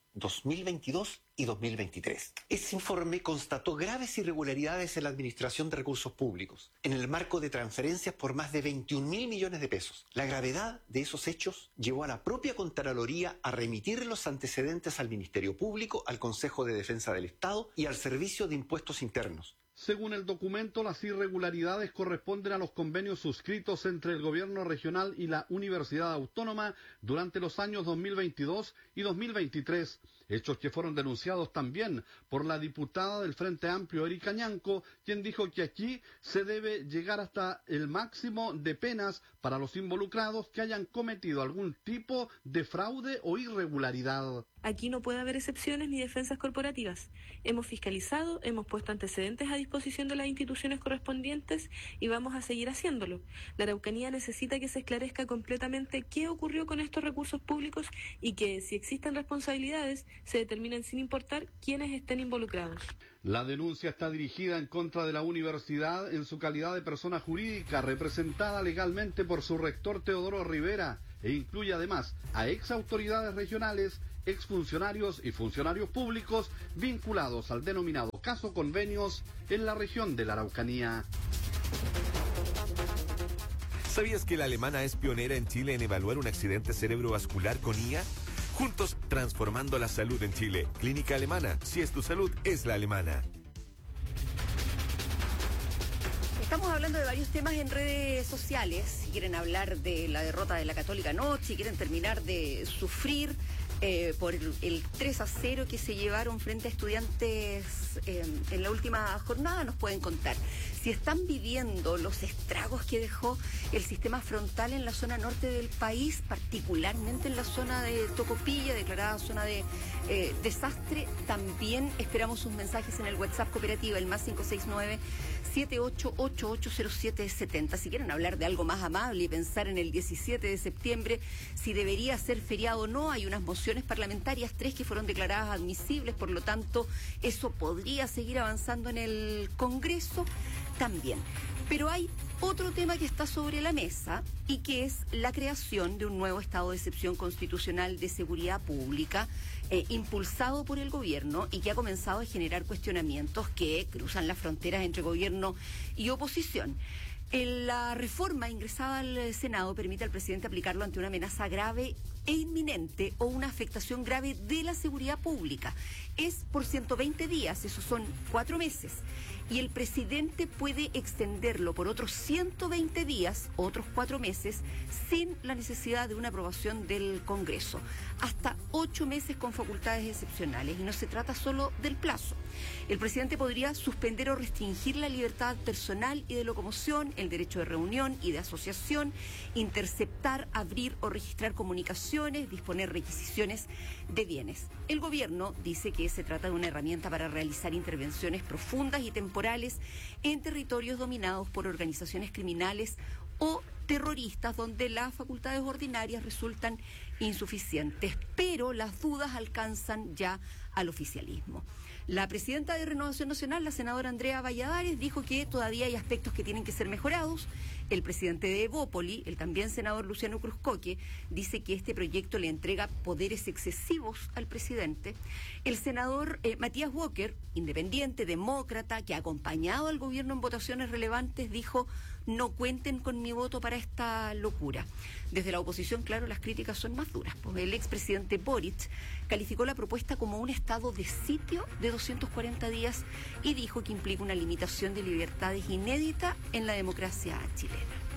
dos mil veintidós y dos mil veintitrés. Ese informe constató graves irregularidades en la administración de recursos públicos, en el marco de transferencias por más de veintiún mil millones de pesos. La gravedad de esos hechos llevó a la propia Contraloría a remitir los antecedentes al Ministerio Público, al Consejo de Defensa del Estado y al Servicio de Impuestos Internos. Según el documento, las irregularidades corresponden a los convenios suscritos entre el gobierno regional y la Universidad Autónoma durante los años dos mil veintidós y dos mil veintitrés, hechos que fueron denunciados también por la diputada del Frente Amplio, Erika Ñanco, quien dijo que aquí se debe llegar hasta el máximo de penas para los involucrados que hayan cometido algún tipo de fraude o irregularidad. Aquí no puede haber excepciones ni defensas corporativas. Hemos fiscalizado, hemos puesto antecedentes a disposición de las instituciones correspondientes y vamos a seguir haciéndolo. La Araucanía necesita que se esclarezca completamente qué ocurrió con estos recursos públicos y que, si existen responsabilidades, se determinen sin importar quiénes estén involucrados. La denuncia está dirigida en contra de la universidad en su calidad de persona jurídica representada legalmente por su rector Teodoro Rivera e incluye además a ex autoridades regionales, exfuncionarios y funcionarios públicos vinculados al denominado caso convenios en la región de la Araucanía. ¿Sabías que la alemana es pionera en Chile en evaluar un accidente cerebrovascular con I A? Juntos transformando la salud en Chile. Clínica Alemana. Si es tu salud, es la alemana. Estamos hablando de varios temas en redes sociales. Si quieren hablar de la derrota de la Católica anoche, si quieren terminar de sufrir eh, por el, el tres a cero que se llevaron frente a Estudiantes eh, en la última jornada, nos pueden contar. Si están viviendo los estragos que dejó el sistema frontal en la zona norte del país, particularmente en la zona de Tocopilla, declarada zona de eh, desastre, también esperamos sus mensajes en el WhatsApp Cooperativa, el más cinco seis nueve, siete ocho ocho ocho cero siete siete cero. Si quieren hablar de algo más amable y pensar en el diecisiete de septiembre, si debería ser feriado o no, hay unas mociones parlamentarias, tres que fueron declaradas admisibles, por lo tanto, eso podría seguir avanzando en el Congreso también. Pero hay otro tema que está sobre la mesa y que es la creación de un nuevo estado de excepción constitucional de seguridad pública eh, impulsado por el gobierno y que ha comenzado a generar cuestionamientos que cruzan las fronteras entre gobierno y oposición. La reforma ingresada al Senado permite al presidente aplicarlo ante una amenaza grave e inminente o una afectación grave de la seguridad pública. Es por ciento veinte días, esos son cuatro meses. Y el presidente puede extenderlo por otros ciento veinte días, otros cuatro meses, sin la necesidad de una aprobación del Congreso. Hasta ocho meses con facultades excepcionales. Y no se trata solo del plazo. El presidente podría suspender o restringir la libertad personal y de locomoción, el derecho de reunión y de asociación, interceptar, abrir o registrar comunicaciones, disponer requisiciones de bienes. El gobierno dice que se trata de una herramienta para realizar intervenciones profundas y temporales en territorios dominados por organizaciones criminales o terroristas, donde las facultades ordinarias resultan insuficientes, pero las dudas alcanzan ya al oficialismo. La presidenta de Renovación Nacional, la senadora Andrea Valladares, dijo que todavía hay aspectos que tienen que ser mejorados. El presidente de Evópoli, el también senador Luciano Cruzcoque, dice que este proyecto le entrega poderes excesivos al presidente. El senador eh, Matías Walker, independiente, demócrata, que ha acompañado al gobierno en votaciones relevantes, dijo: no cuenten con mi voto para esta locura. Desde la oposición, claro, las críticas son más duras. Pues el expresidente Boric calificó la propuesta como un estado de sitio de doscientos cuarenta días y dijo que implica una limitación de libertades inédita en la democracia chilena.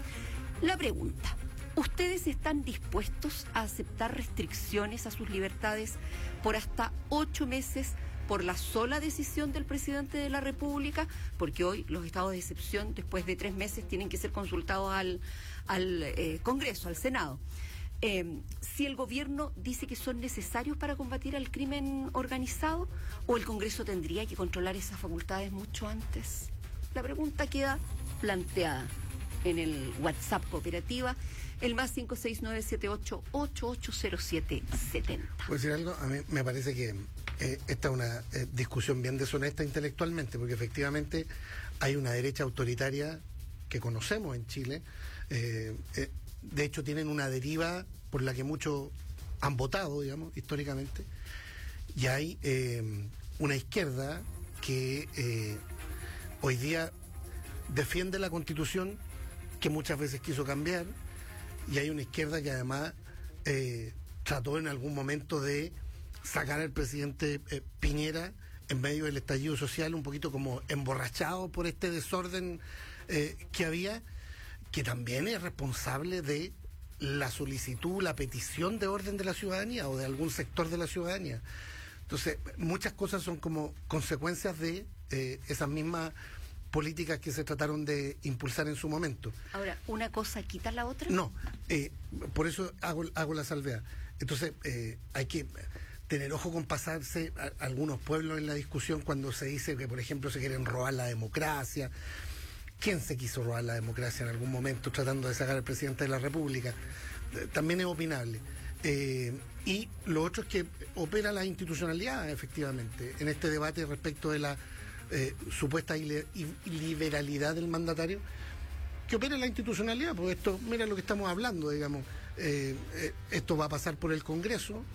La pregunta: ¿ustedes están dispuestos a aceptar restricciones a sus libertades por hasta ocho meses por la sola decisión del presidente de la República? Porque hoy los estados de excepción, después de tres meses, tienen que ser consultados al, al eh, Congreso, al Senado. Eh, si el gobierno dice que son necesarios para combatir al crimen organizado, ¿o el Congreso tendría que controlar esas facultades mucho antes? La pregunta queda planteada en el WhatsApp Cooperativa, el más cinco seis nueve siete ocho ocho ocho cero siete siete cero. ¿Puedo decir algo? A mí me parece que eh, esta es una eh, discusión bien deshonesta intelectualmente, porque efectivamente hay una derecha autoritaria que conocemos en Chile. Eh, eh, de hecho, tienen una deriva por la que muchos han votado, digamos, históricamente. Y hay eh, una izquierda que eh, hoy día defiende la Constitución, que muchas veces quiso cambiar, y hay una izquierda que además eh, trató en algún momento de sacar al presidente eh, Piñera en medio del estallido social, un poquito como emborrachado por este desorden eh, que había, que también es responsable de la solicitud, la petición de orden de la ciudadanía o de algún sector de la ciudadanía. Entonces, muchas cosas son como consecuencias de eh, esas mismas políticas que se trataron de impulsar en su momento. Ahora, ¿una cosa quita la otra? No, eh, por eso hago, hago la salvedad. Entonces, eh, hay que tener ojo con pasarse a, a algunos pueblos en la discusión cuando se dice que, por ejemplo, se quieren robar la democracia. ¿Quién se quiso robar la democracia en algún momento tratando de sacar al presidente de la República? Eh, también es opinable. Eh, y lo otro es que opera la institucionalidad, efectivamente, en este debate respecto de la eh, supuesta ile- liberalidad del mandatario, que opera la institucionalidad, porque esto, mira lo que estamos hablando, digamos, eh, eh, esto va a pasar por el Congreso,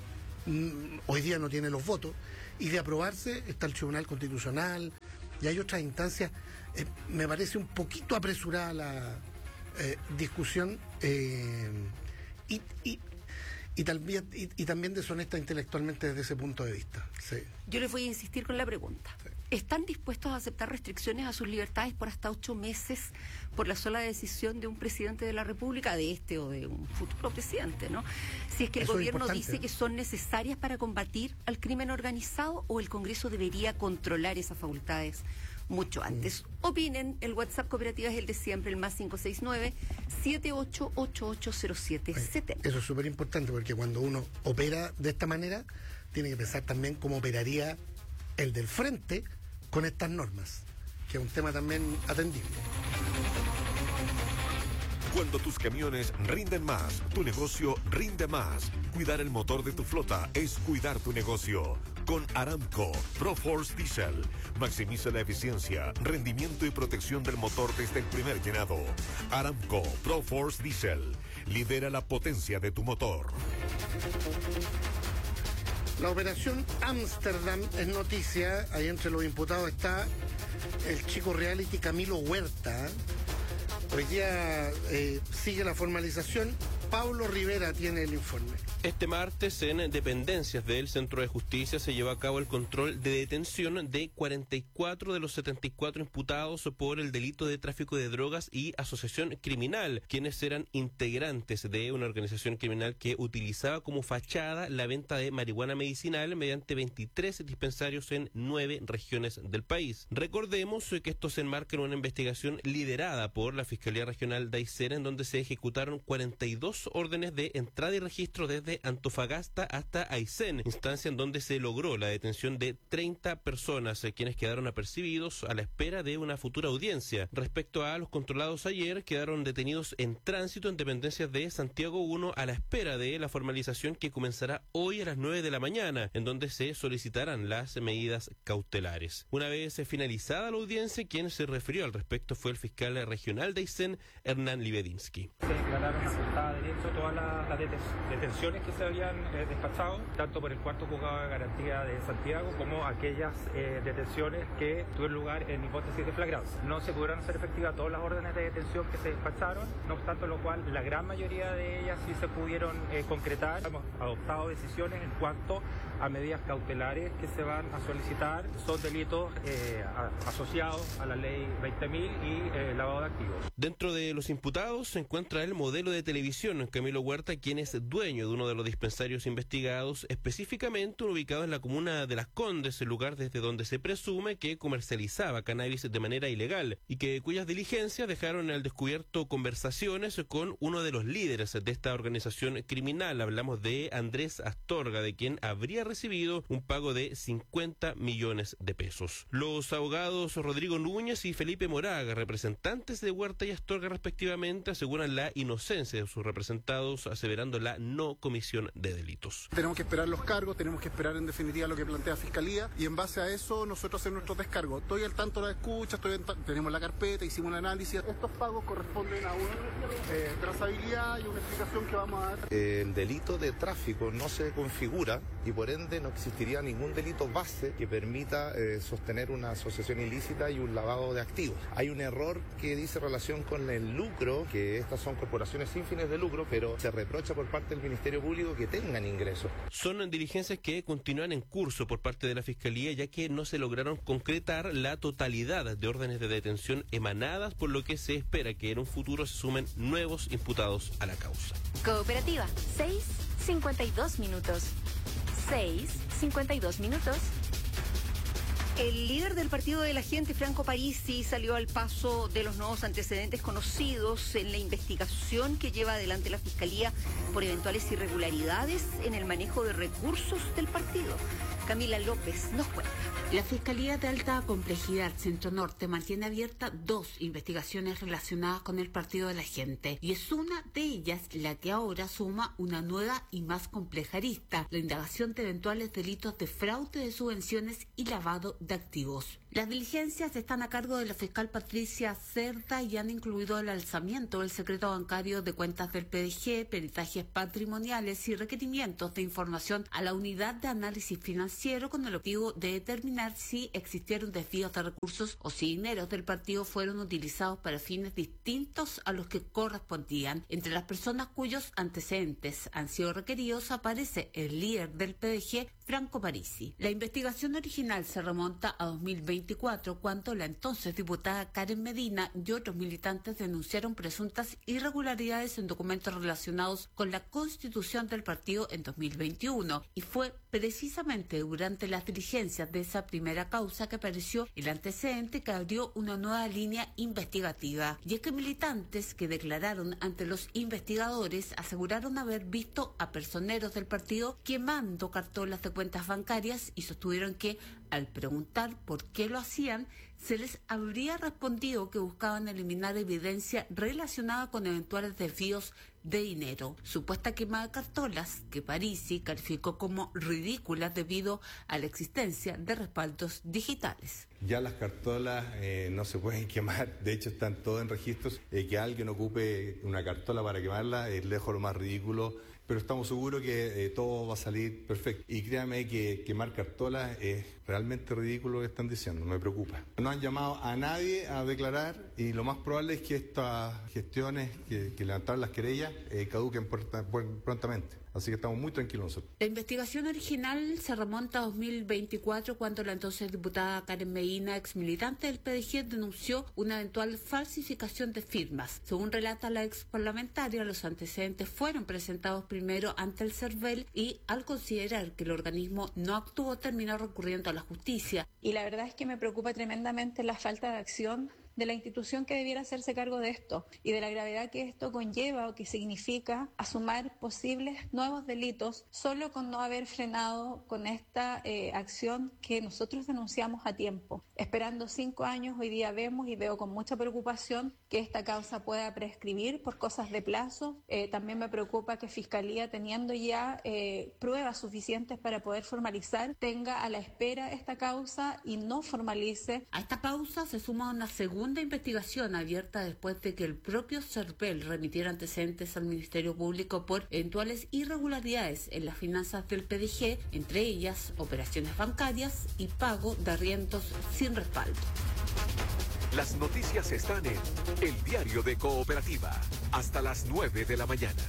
mm, hoy día no tiene los votos, y de aprobarse está el Tribunal Constitucional, y hay otras instancias. Eh, me parece un poquito apresurada la eh, discusión eh, y, y Y también, y, y también deshonesta intelectualmente desde ese punto de vista. Sí. Yo les voy a insistir con la pregunta. Sí. ¿Están dispuestos a aceptar restricciones a sus libertades por hasta ocho meses por la sola decisión de un presidente de la República, de este o de un futuro presidente, ¿no? Si es que el Eso gobierno dice que son necesarias para combatir al crimen organizado, o el Congreso debería controlar esas facultades mucho antes. Mm. Opinen, el WhatsApp Cooperativa es el de siempre, el más cinco seis nueve, siete ocho ocho ocho cero siete siete. Eso es súper importante, porque cuando uno opera de esta manera, tiene que pensar también cómo operaría el del frente con estas normas, que es un tema también atendible. Cuando tus camiones rinden más, tu negocio rinde más. Cuidar el motor de tu flota es cuidar tu negocio. Con Aramco ProForce Diesel, maximiza la eficiencia, rendimiento y protección del motor desde el primer llenado. Aramco ProForce Diesel, lidera la potencia de tu motor. La operación Ámsterdam es noticia. Ahí entre los imputados está el chico reality Camilo Huerta. Hoy día eh, sigue la formalización. Pablo Rivera tiene el informe. Este martes, en dependencias del Centro de Justicia, se llevó a cabo el control de detención de cuarenta y cuatro de los setenta y cuatro imputados por el delito de tráfico de drogas y asociación criminal, quienes eran integrantes de una organización criminal que utilizaba como fachada la venta de marihuana medicinal mediante veintitrés dispensarios en nueve regiones del país. Recordemos que esto se enmarca en una investigación liderada por la Fiscalía Regional de Aysén, en donde se ejecutaron cuarenta y dos órdenes de entrada y registro desde Antofagasta hasta Aysén, instancia en donde se logró la detención de treinta personas, eh, quienes quedaron apercibidos a la espera de una futura audiencia. Respecto a los controlados ayer, quedaron detenidos en tránsito en dependencias de Santiago uno a la espera de la formalización que comenzará hoy a las nueve de la mañana, en donde se solicitarán las medidas cautelares. Una vez finalizada la audiencia, quien se refirió al respecto fue el fiscal regional de Aysén, Hernán Libedinsky. Se declararon aceptadas de derecho todas las, las detenciones que se habían eh, despachado, tanto por el cuarto juzgado de garantía de Santiago como aquellas eh, detenciones que tuvieron lugar en hipótesis de flagrancia. No se pudieron hacer efectivas todas las órdenes de detención que se despacharon, no obstante lo cual la gran mayoría de ellas sí se pudieron eh, concretar. Hemos adoptado decisiones en cuanto a medidas cautelares que se van a solicitar. Son delitos eh, a, asociados a la ley veinte mil y eh, lavado de activos. Dentro de los imputados se encuentra el modelo de televisión Camilo Huerta, quien es dueño de uno de los dispensarios investigados, específicamente uno ubicado en la comuna de Las Condes, el lugar desde donde se presume que comercializaba cannabis de manera ilegal y que cuyas diligencias dejaron al descubierto conversaciones con uno de los líderes de esta organización criminal. Hablamos de Andrés Astorga, de quien habría recibido un pago de cincuenta millones de pesos. Los abogados Rodrigo Núñez y Felipe Moraga, representantes de Huerta y Astorga respectivamente, aseguran la inocencia de sus representados, aseverando la no comisión comisión de delitos. Tenemos que esperar los cargos, tenemos que esperar en definitiva lo que plantea Fiscalía y en base a eso nosotros hacer nuestros descargos. Estoy al tanto de la escucha, estoy en, tenemos la carpeta, hicimos un análisis. Estos pagos corresponden a una eh, trazabilidad y una explicación que vamos a dar. El delito de tráfico no se configura y por ende no existiría ningún delito base que permita eh, sostener una asociación ilícita y un lavado de activos. Hay un error que dice relación con el lucro, que estas son corporaciones sin fines de lucro, pero se reprocha por parte del Ministerio Público que tengan ingresos. Son diligencias que continúan en curso por parte de la Fiscalía, ya que no se lograron concretar la totalidad de órdenes de detención emanadas, por lo que se espera que en un futuro se sumen nuevos imputados a la causa. Cooperativa, seis cincuenta y dos minutos. seis cincuenta y dos minutos. El líder del Partido de la Gente, Franco Parisi, salió al paso de los nuevos antecedentes conocidos en la investigación que lleva adelante la Fiscalía por eventuales irregularidades en el manejo de recursos del partido. Camila López nos cuenta. La Fiscalía de Alta Complejidad Centro Norte mantiene abiertas dos investigaciones relacionadas con el Partido de la Gente y es una de ellas la que ahora suma una nueva y más compleja arista, la indagación de eventuales delitos de fraude de subvenciones y lavado de activos. Las diligencias están a cargo de la fiscal Patricia Cerda y han incluido el alzamiento del secreto bancario de cuentas del P D G, peritajes patrimoniales y requerimientos de información a la unidad de análisis financiero con el objetivo de determinar si existieron desvíos de recursos o si dineros del partido fueron utilizados para fines distintos a los que correspondían. Entre las personas cuyos antecedentes han sido requeridos aparece el líder del P D G, Franco Parisi. La investigación original se remonta a dos mil veinticuatro, cuando la entonces diputada Karen Medina y otros militantes denunciaron presuntas irregularidades en documentos relacionados con la constitución del partido en dos mil veintiuno, y fue precisamente durante las diligencias de esa primera causa que apareció el antecedente que abrió una nueva línea investigativa. Y es que militantes que declararon ante los investigadores aseguraron haber visto a personeros del partido quemando cartolas de cuentas bancarias y sostuvieron que, al preguntar por qué lo hacían, se les habría respondido que buscaban eliminar evidencia relacionada con eventuales desvíos de dinero. Supuesta quema de cartolas que Parisi calificó como ridículas debido a la existencia de respaldos digitales. Ya las cartolas eh, no se pueden quemar, de hecho están todos en registros. Eh, que alguien ocupe una cartola para quemarla es lejos lo más ridículo, pero estamos seguros que eh, todo va a salir perfecto. Y créanme que quemar cartolas es realmente ridículo lo que están diciendo, me preocupa. No han llamado a nadie a declarar y lo más probable es que estas gestiones que, que levantaron las querellas eh, caduquen pronta, prontamente. Así que estamos muy tranquilos nosotros. La investigación original se remonta a dos mil veinticuatro, cuando la entonces diputada Karen Medina, ex militante del P D G, denunció una eventual falsificación de firmas. Según relata la ex parlamentaria, los antecedentes fueron presentados primero ante el CERVEL y, al considerar que el organismo no actuó, terminó recurriendo a la justicia. Y la verdad es que me preocupa tremendamente la falta de acción de la institución que debiera hacerse cargo de esto y de la gravedad que esto conlleva o que significa asumir posibles nuevos delitos solo con no haber frenado con esta eh, acción que nosotros denunciamos a tiempo. Esperando cinco años, hoy día vemos y veo con mucha preocupación que esta causa pueda prescribir por cosas de plazo. Eh, también me preocupa que Fiscalía, teniendo ya eh, pruebas suficientes para poder formalizar, tenga a la espera esta causa y no formalice. A esta causa se suma una segunda investigación abierta después de que el propio CERVEL remitiera antecedentes al Ministerio Público por eventuales irregularidades en las finanzas del P D G, entre ellas operaciones bancarias y pago de arriendos sin respaldo. Las noticias están en El Diario de Cooperativa, hasta las nueve de la mañana.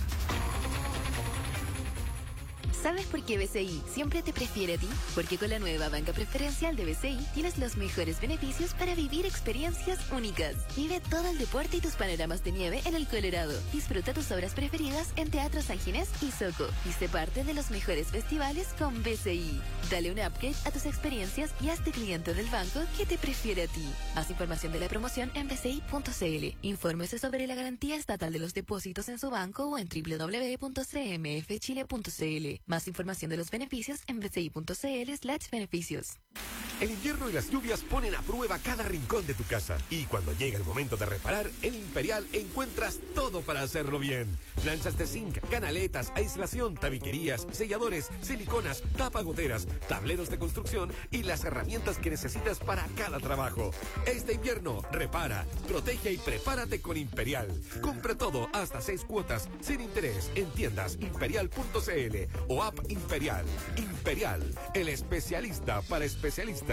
¿Sabes por qué B C I siempre te prefiere a ti? Porque con la nueva banca preferencial de B C I tienes los mejores beneficios para vivir experiencias únicas. Vive todo el deporte y tus panoramas de nieve en el Colorado. Disfruta tus obras preferidas en Teatro San Ginés y Soco. Y sé parte de los mejores festivales con B C I. Dale un upgrade a tus experiencias y hazte cliente del banco que te prefiere a ti. Haz información de la promoción en b c i punto c l. Infórmese sobre la garantía estatal de los depósitos en su banco o en w w w punto c m f chile punto c l. Más información de los beneficios en bci.cl slash beneficios. El invierno y las lluvias ponen a prueba cada rincón de tu casa. Y cuando llega el momento de reparar, en Imperial encuentras todo para hacerlo bien. Planchas de zinc, canaletas, aislación, tabiquerías, selladores, siliconas, tapagoteras, tableros de construcción y las herramientas que necesitas para cada trabajo. Este invierno, repara, protege y prepárate con Imperial. Compra todo hasta seis cuotas sin interés en tiendas imperial punto cl o app Imperial. Imperial, el especialista para especialistas.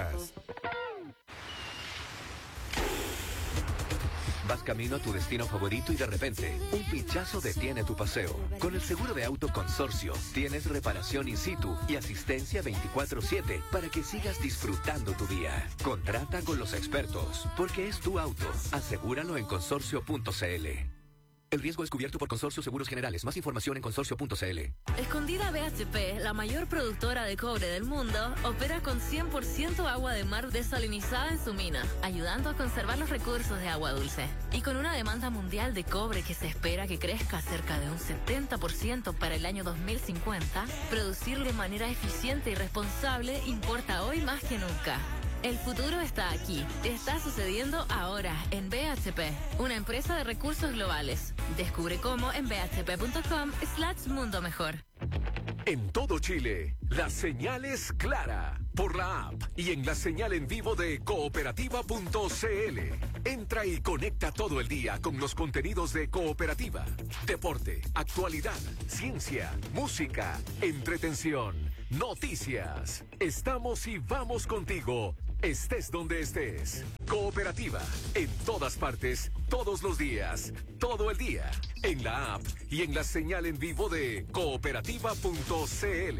Vas camino a tu destino favorito y de repente, un pinchazo detiene tu paseo. Con el seguro de auto Consorcio, tienes reparación in situ y asistencia veinticuatro siete para que sigas disfrutando tu día. Contrata con los expertos, porque es tu auto. Asegúralo en consorcio punto cl. El riesgo es cubierto por Consorcio Seguros Generales. Más información en consorcio punto cl. Escondida B H P, la mayor productora de cobre del mundo, opera con cien por ciento agua de mar desalinizada en su mina, ayudando a conservar los recursos de agua dulce. Y con una demanda mundial de cobre que se espera que crezca cerca de un setenta por ciento para el año dos mil cincuenta, producir de manera eficiente y responsable importa hoy más que nunca. El futuro está aquí. Está sucediendo ahora en B H P, una empresa de recursos globales. Descubre cómo en bhp.com slash mundo mejor. En todo Chile, la señal es clara por la app y en la señal en vivo de cooperativa punto cl. Entra y conecta todo el día con los contenidos de Cooperativa. Deporte, actualidad, ciencia, música, entretención, noticias. Estamos y vamos contigo. Estés donde estés. Cooperativa, en todas partes, todos los días, todo el día, en la app y en la señal en vivo de cooperativa punto cl.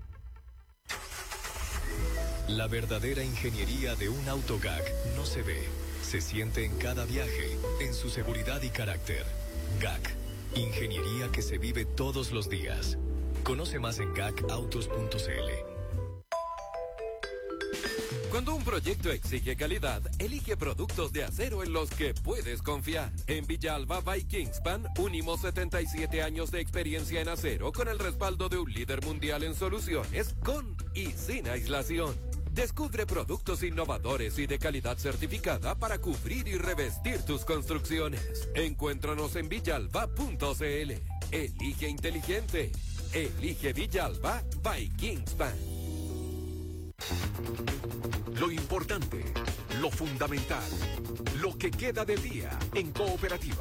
La verdadera ingeniería de un auto G A C no se ve, se siente en cada viaje, en su seguridad y carácter. G A C, ingeniería que se vive todos los días. Conoce más en gacautos punto cl. Cuando un proyecto exige calidad, elige productos de acero en los que puedes confiar. En Villalba by Kingspan, unimos setenta y siete años de experiencia en acero con el respaldo de un líder mundial en soluciones, con y sin aislación. Descubre productos innovadores y de calidad certificada para cubrir y revestir tus construcciones. Encuéntranos en villalba punto cl. Elige inteligente. Elige Villalba by Kingspan. Lo importante, lo fundamental, lo que queda del día en Cooperativa.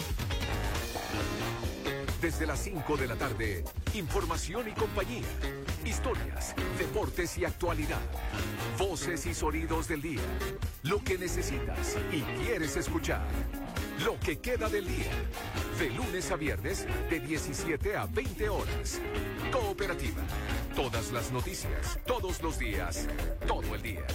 Desde las cinco de la tarde, información y compañía, historias, deportes y actualidad, voces y sonidos del día, lo que necesitas y quieres escuchar, lo que queda del día, de lunes a viernes de diecisiete a veinte horas. Cooperativa, todas las noticias, todos los días, todo el día.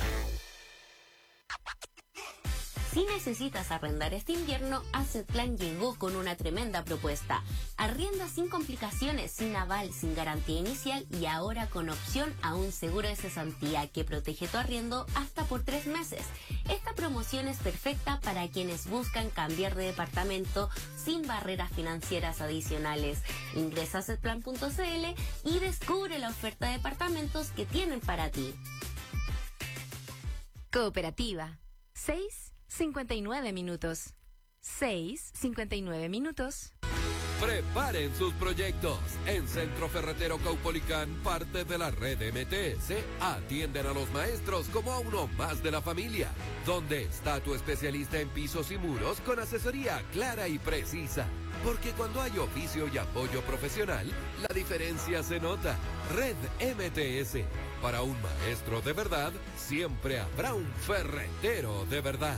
Si necesitas arrendar este invierno, Asset Plan llegó con una tremenda propuesta. Arrienda sin complicaciones, sin aval, sin garantía inicial y ahora con opción a un seguro de cesantía que protege tu arriendo hasta por tres meses. Esta promoción es perfecta para quienes buscan cambiar de departamento sin barreras financieras adicionales. Ingresa a asset plan punto cl y descubre la oferta de departamentos que tienen para ti. Cooperativa. seis cincuenta y nueve minutos. seis cincuenta y nueve minutos. Preparen sus proyectos. En Centro Ferretero Caupolicán, parte de la red M T S, atienden a los maestros como a uno más de la familia. Donde está tu especialista en pisos y muros con asesoría clara y precisa. Porque cuando hay oficio y apoyo profesional, la diferencia se nota. Red M T S. Para un maestro de verdad, siempre habrá un ferretero de verdad.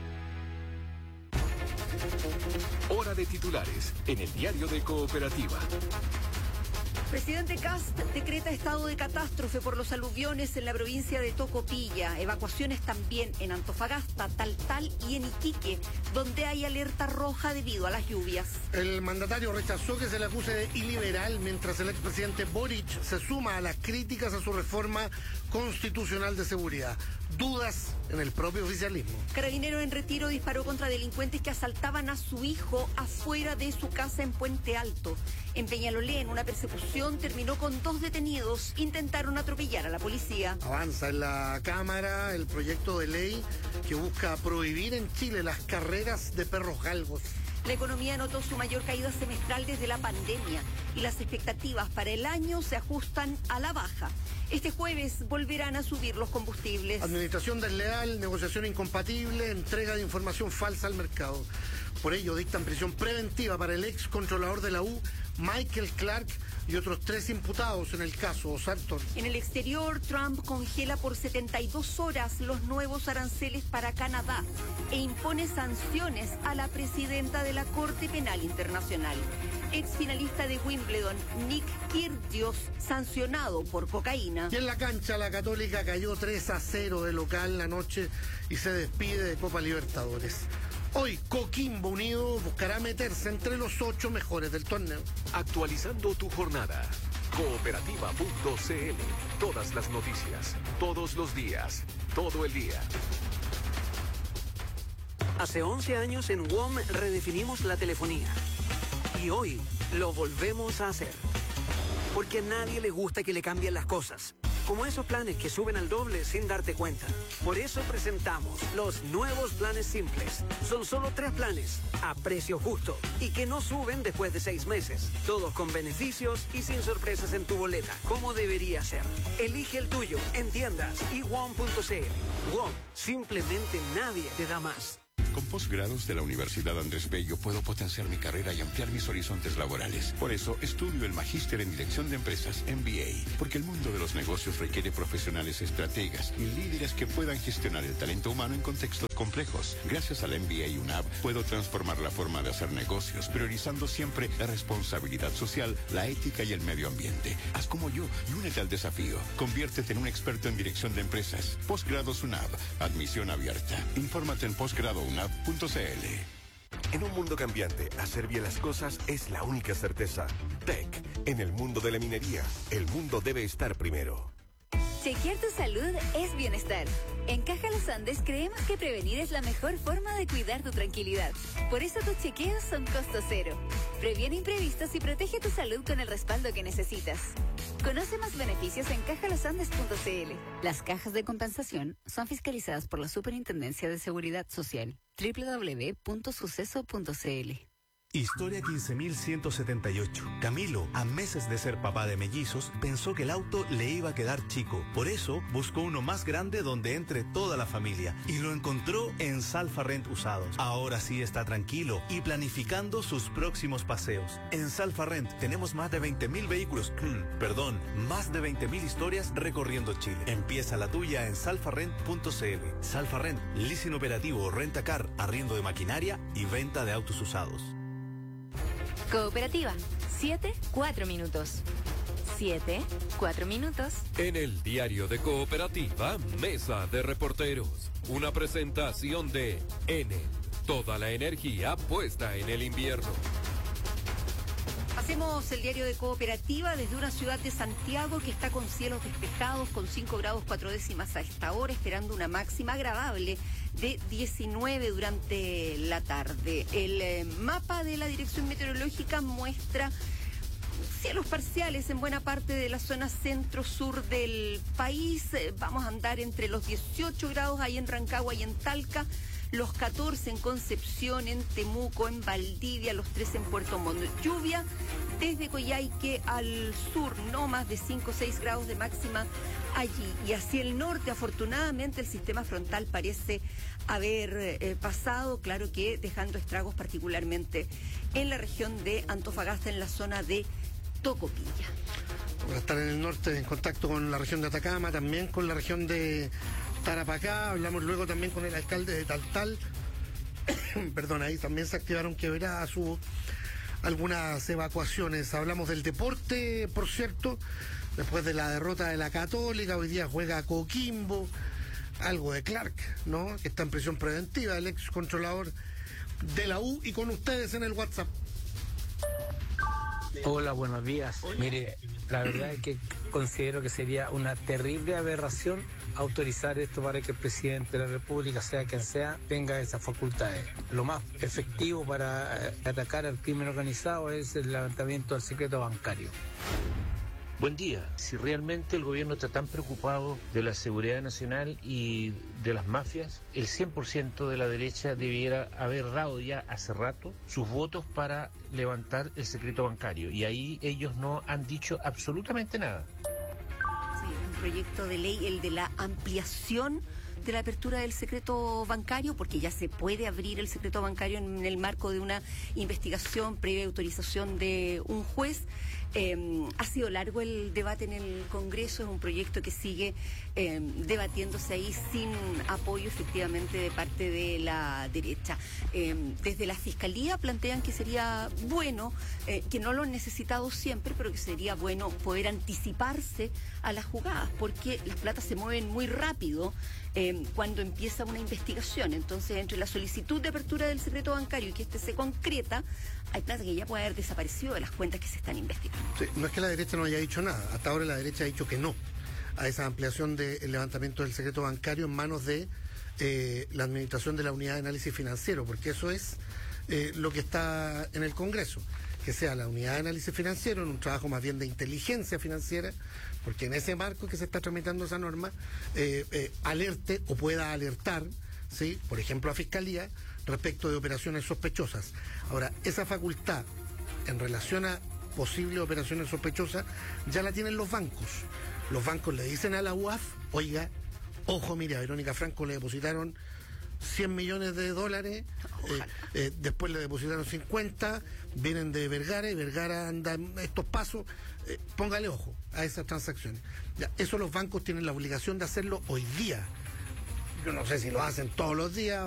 Hora de titulares en el diario de Cooperativa. Presidente Kast decreta estado de catástrofe por los aluviones en la provincia de Tocopilla. Evacuaciones también en Antofagasta, Taltal y en Iquique, donde hay alerta roja debido a las lluvias. El mandatario rechazó que se le acuse de iliberal, mientras el expresidente Boric se suma a las críticas a su reforma constitucional de seguridad. Dudas en el propio oficialismo. Carabinero en retiro disparó contra delincuentes que asaltaban a su hijo afuera de su casa en Puente Alto. En Peñalolén, una persecución investigación terminó con dos detenidos. Intentaron atropellar a la policía. Avanza en la Cámara el proyecto de ley que busca prohibir en Chile las carreras de perros galgos. La economía notó su mayor caída semestral desde la pandemia y las expectativas para el año se ajustan a la baja. Este jueves volverán a subir los combustibles. Administración desleal, negociación incompatible, entrega de información falsa al mercado. Por ello dictan prisión preventiva para el ex controlador de la U, Michael Clark, y otros tres imputados en el caso Ozarton. En el exterior, Trump congela por setenta y dos horas los nuevos aranceles para Canadá e impone sanciones a la presidenta de la Corte Penal Internacional. Ex finalista de Wimbledon, Nick Kyrgios, sancionado por cocaína. Y en la cancha, la Católica cayó tres a cero de local la noche y se despide de Copa Libertadores. Hoy, Coquimbo Unido buscará meterse entre los ocho mejores del torneo. Actualizando tu jornada. Cooperativa punto c l. Todas las noticias, todos los días, todo el día. Hace once años en W O M redefinimos la telefonía. Y hoy lo volvemos a hacer. Porque a nadie le gusta que le cambien las cosas. Como esos planes que suben al doble sin darte cuenta. Por eso presentamos los nuevos planes simples. Son solo tres planes, a precio justo, y que no suben después de seis meses. Todos con beneficios y sin sorpresas en tu boleta, como debería ser. Elige el tuyo en tiendas y W O M punto c l. W O M, simplemente nadie te da más. Con posgrados de la Universidad Andrés Bello puedo potenciar mi carrera y ampliar mis horizontes laborales. Por eso estudio el Magíster en Dirección de Empresas, M B A, porque el mundo de los negocios requiere profesionales estrategas y líderes que puedan gestionar el talento humano en contextos complejos. Gracias al M B A UNAV puedo transformar la forma de hacer negocios, priorizando siempre la responsabilidad social, la ética y el medio ambiente. Haz como yo y únete al desafío. Conviértete en un experto en dirección de empresas. Posgrados UNAV, admisión abierta. Infórmate en posgrado unab punto c l. En un mundo cambiante, hacer bien las cosas es la única certeza. T E C, en el mundo de la minería, el mundo debe estar primero. Chequear tu salud es bienestar. En Caja Los Andes creemos que prevenir es la mejor forma de cuidar tu tranquilidad. Por eso tus chequeos son costo cero. Previene imprevistos y protege tu salud con el respaldo que necesitas. Conoce más beneficios en caja los andes punto c l. Las cajas de compensación son fiscalizadas por la Superintendencia de Seguridad Social. doble u doble u doble u punto suceso punto c l. Historia quince mil ciento setenta y ocho. Camilo, a meses de ser papá de mellizos, pensó que el auto le iba a quedar chico. Por eso, buscó uno más grande donde entre toda la familia. Y lo encontró en Salfa Rent Usados. Ahora sí está tranquilo y planificando sus próximos paseos. En Salfa Rent tenemos más de veinte mil vehículos, perdón, más de veinte mil historias recorriendo Chile. Empieza la tuya en salfa rent punto c l. Salfa Rent, leasing operativo, renta-car, arriendo de maquinaria y venta de autos usados. Cooperativa, siete, cuatro minutos. siete, cuatro minutos. En el diario de Cooperativa, Mesa de Reporteros. Una presentación de N. Toda la energía puesta en el invierno. Hacemos el diario de Cooperativa desde una ciudad de Santiago que está con cielos despejados, con cinco grados cuatro décimas a esta hora, esperando una máxima agradable de diecinueve durante la tarde. El eh, mapa de la Dirección Meteorológica muestra cielos parciales en buena parte de la zona centro-sur del país. Eh, vamos a andar entre los dieciocho grados ahí en Rancagua y en Talca, los catorce en Concepción, en Temuco, en Valdivia, los trece en Puerto Montt. Lluvia desde Coyhaique al sur, no más de cinco o seis grados de máxima allí. Y hacia el norte, afortunadamente, el sistema frontal parece haber eh, pasado, claro que dejando estragos particularmente en la región de Antofagasta, en la zona de Tocopilla. Vamos a estar en el norte en contacto con la región de Atacama, también con la región de Tarapacá. Hablamos luego también con el alcalde de Taltal. Perdón, ahí también se activaron quebradas, hubo algunas evacuaciones. Hablamos del deporte, por cierto, después de la derrota de la Católica, hoy día juega Coquimbo, algo de Clark, ¿no? Que está en prisión preventiva, el ex controlador de la U, y con ustedes en el WhatsApp. Hola, buenos días. Mire, la verdad es que considero que sería una terrible aberración autorizar esto para que el presidente de la República, sea quien sea, tenga esas facultades. Lo más efectivo para atacar al crimen organizado es el levantamiento del secreto bancario. Buen día. Si realmente el gobierno está tan preocupado de la seguridad nacional y de las mafias, el cien por ciento de la derecha debiera haber dado ya hace rato sus votos para levantar el secreto bancario. Y ahí ellos no han dicho absolutamente nada. Sí, un proyecto de ley, el de la ampliación de la apertura del secreto bancario, porque ya se puede abrir el secreto bancario en el marco de una investigación previa autorización de un juez. Eh, ha sido largo el debate en el Congreso, es un proyecto que sigue eh, debatiéndose ahí sin apoyo efectivamente de parte de la derecha. Eh, desde la Fiscalía plantean que sería bueno, eh, que no lo han necesitado siempre, pero que sería bueno poder anticiparse a las jugadas, porque las platas se mueven muy rápido eh, cuando empieza una investigación. Entonces, entre la solicitud de apertura del secreto bancario y que este se concreta, hay plata que ya puede haber desaparecido de las cuentas que se están investigando. Sí, no es que la derecha no haya dicho nada, hasta ahora la derecha ha dicho que no a esa ampliación del levantamiento del secreto bancario en manos de eh, la administración de la Unidad de Análisis Financiero, porque eso es eh, lo que está en el Congreso, que sea la Unidad de Análisis Financiero en un trabajo más bien de inteligencia financiera, porque en ese marco que se está tramitando esa norma, eh, eh, alerte o pueda alertar, ¿sí?, por ejemplo a Fiscalía, respecto de operaciones sospechosas. Ahora, esa facultad en relación a posibles operaciones sospechosas ya la tienen los bancos. Los bancos le dicen a la U A F, oiga, ojo, mire, a Verónica Franco le depositaron cien millones de dólares, eh, eh, después le depositaron cincuenta, vienen de Vergara y Vergara anda en estos pasos, eh, póngale ojo a esas transacciones. Ya, eso los bancos tienen la obligación de hacerlo hoy día. Yo no sé si lo hacen todos los días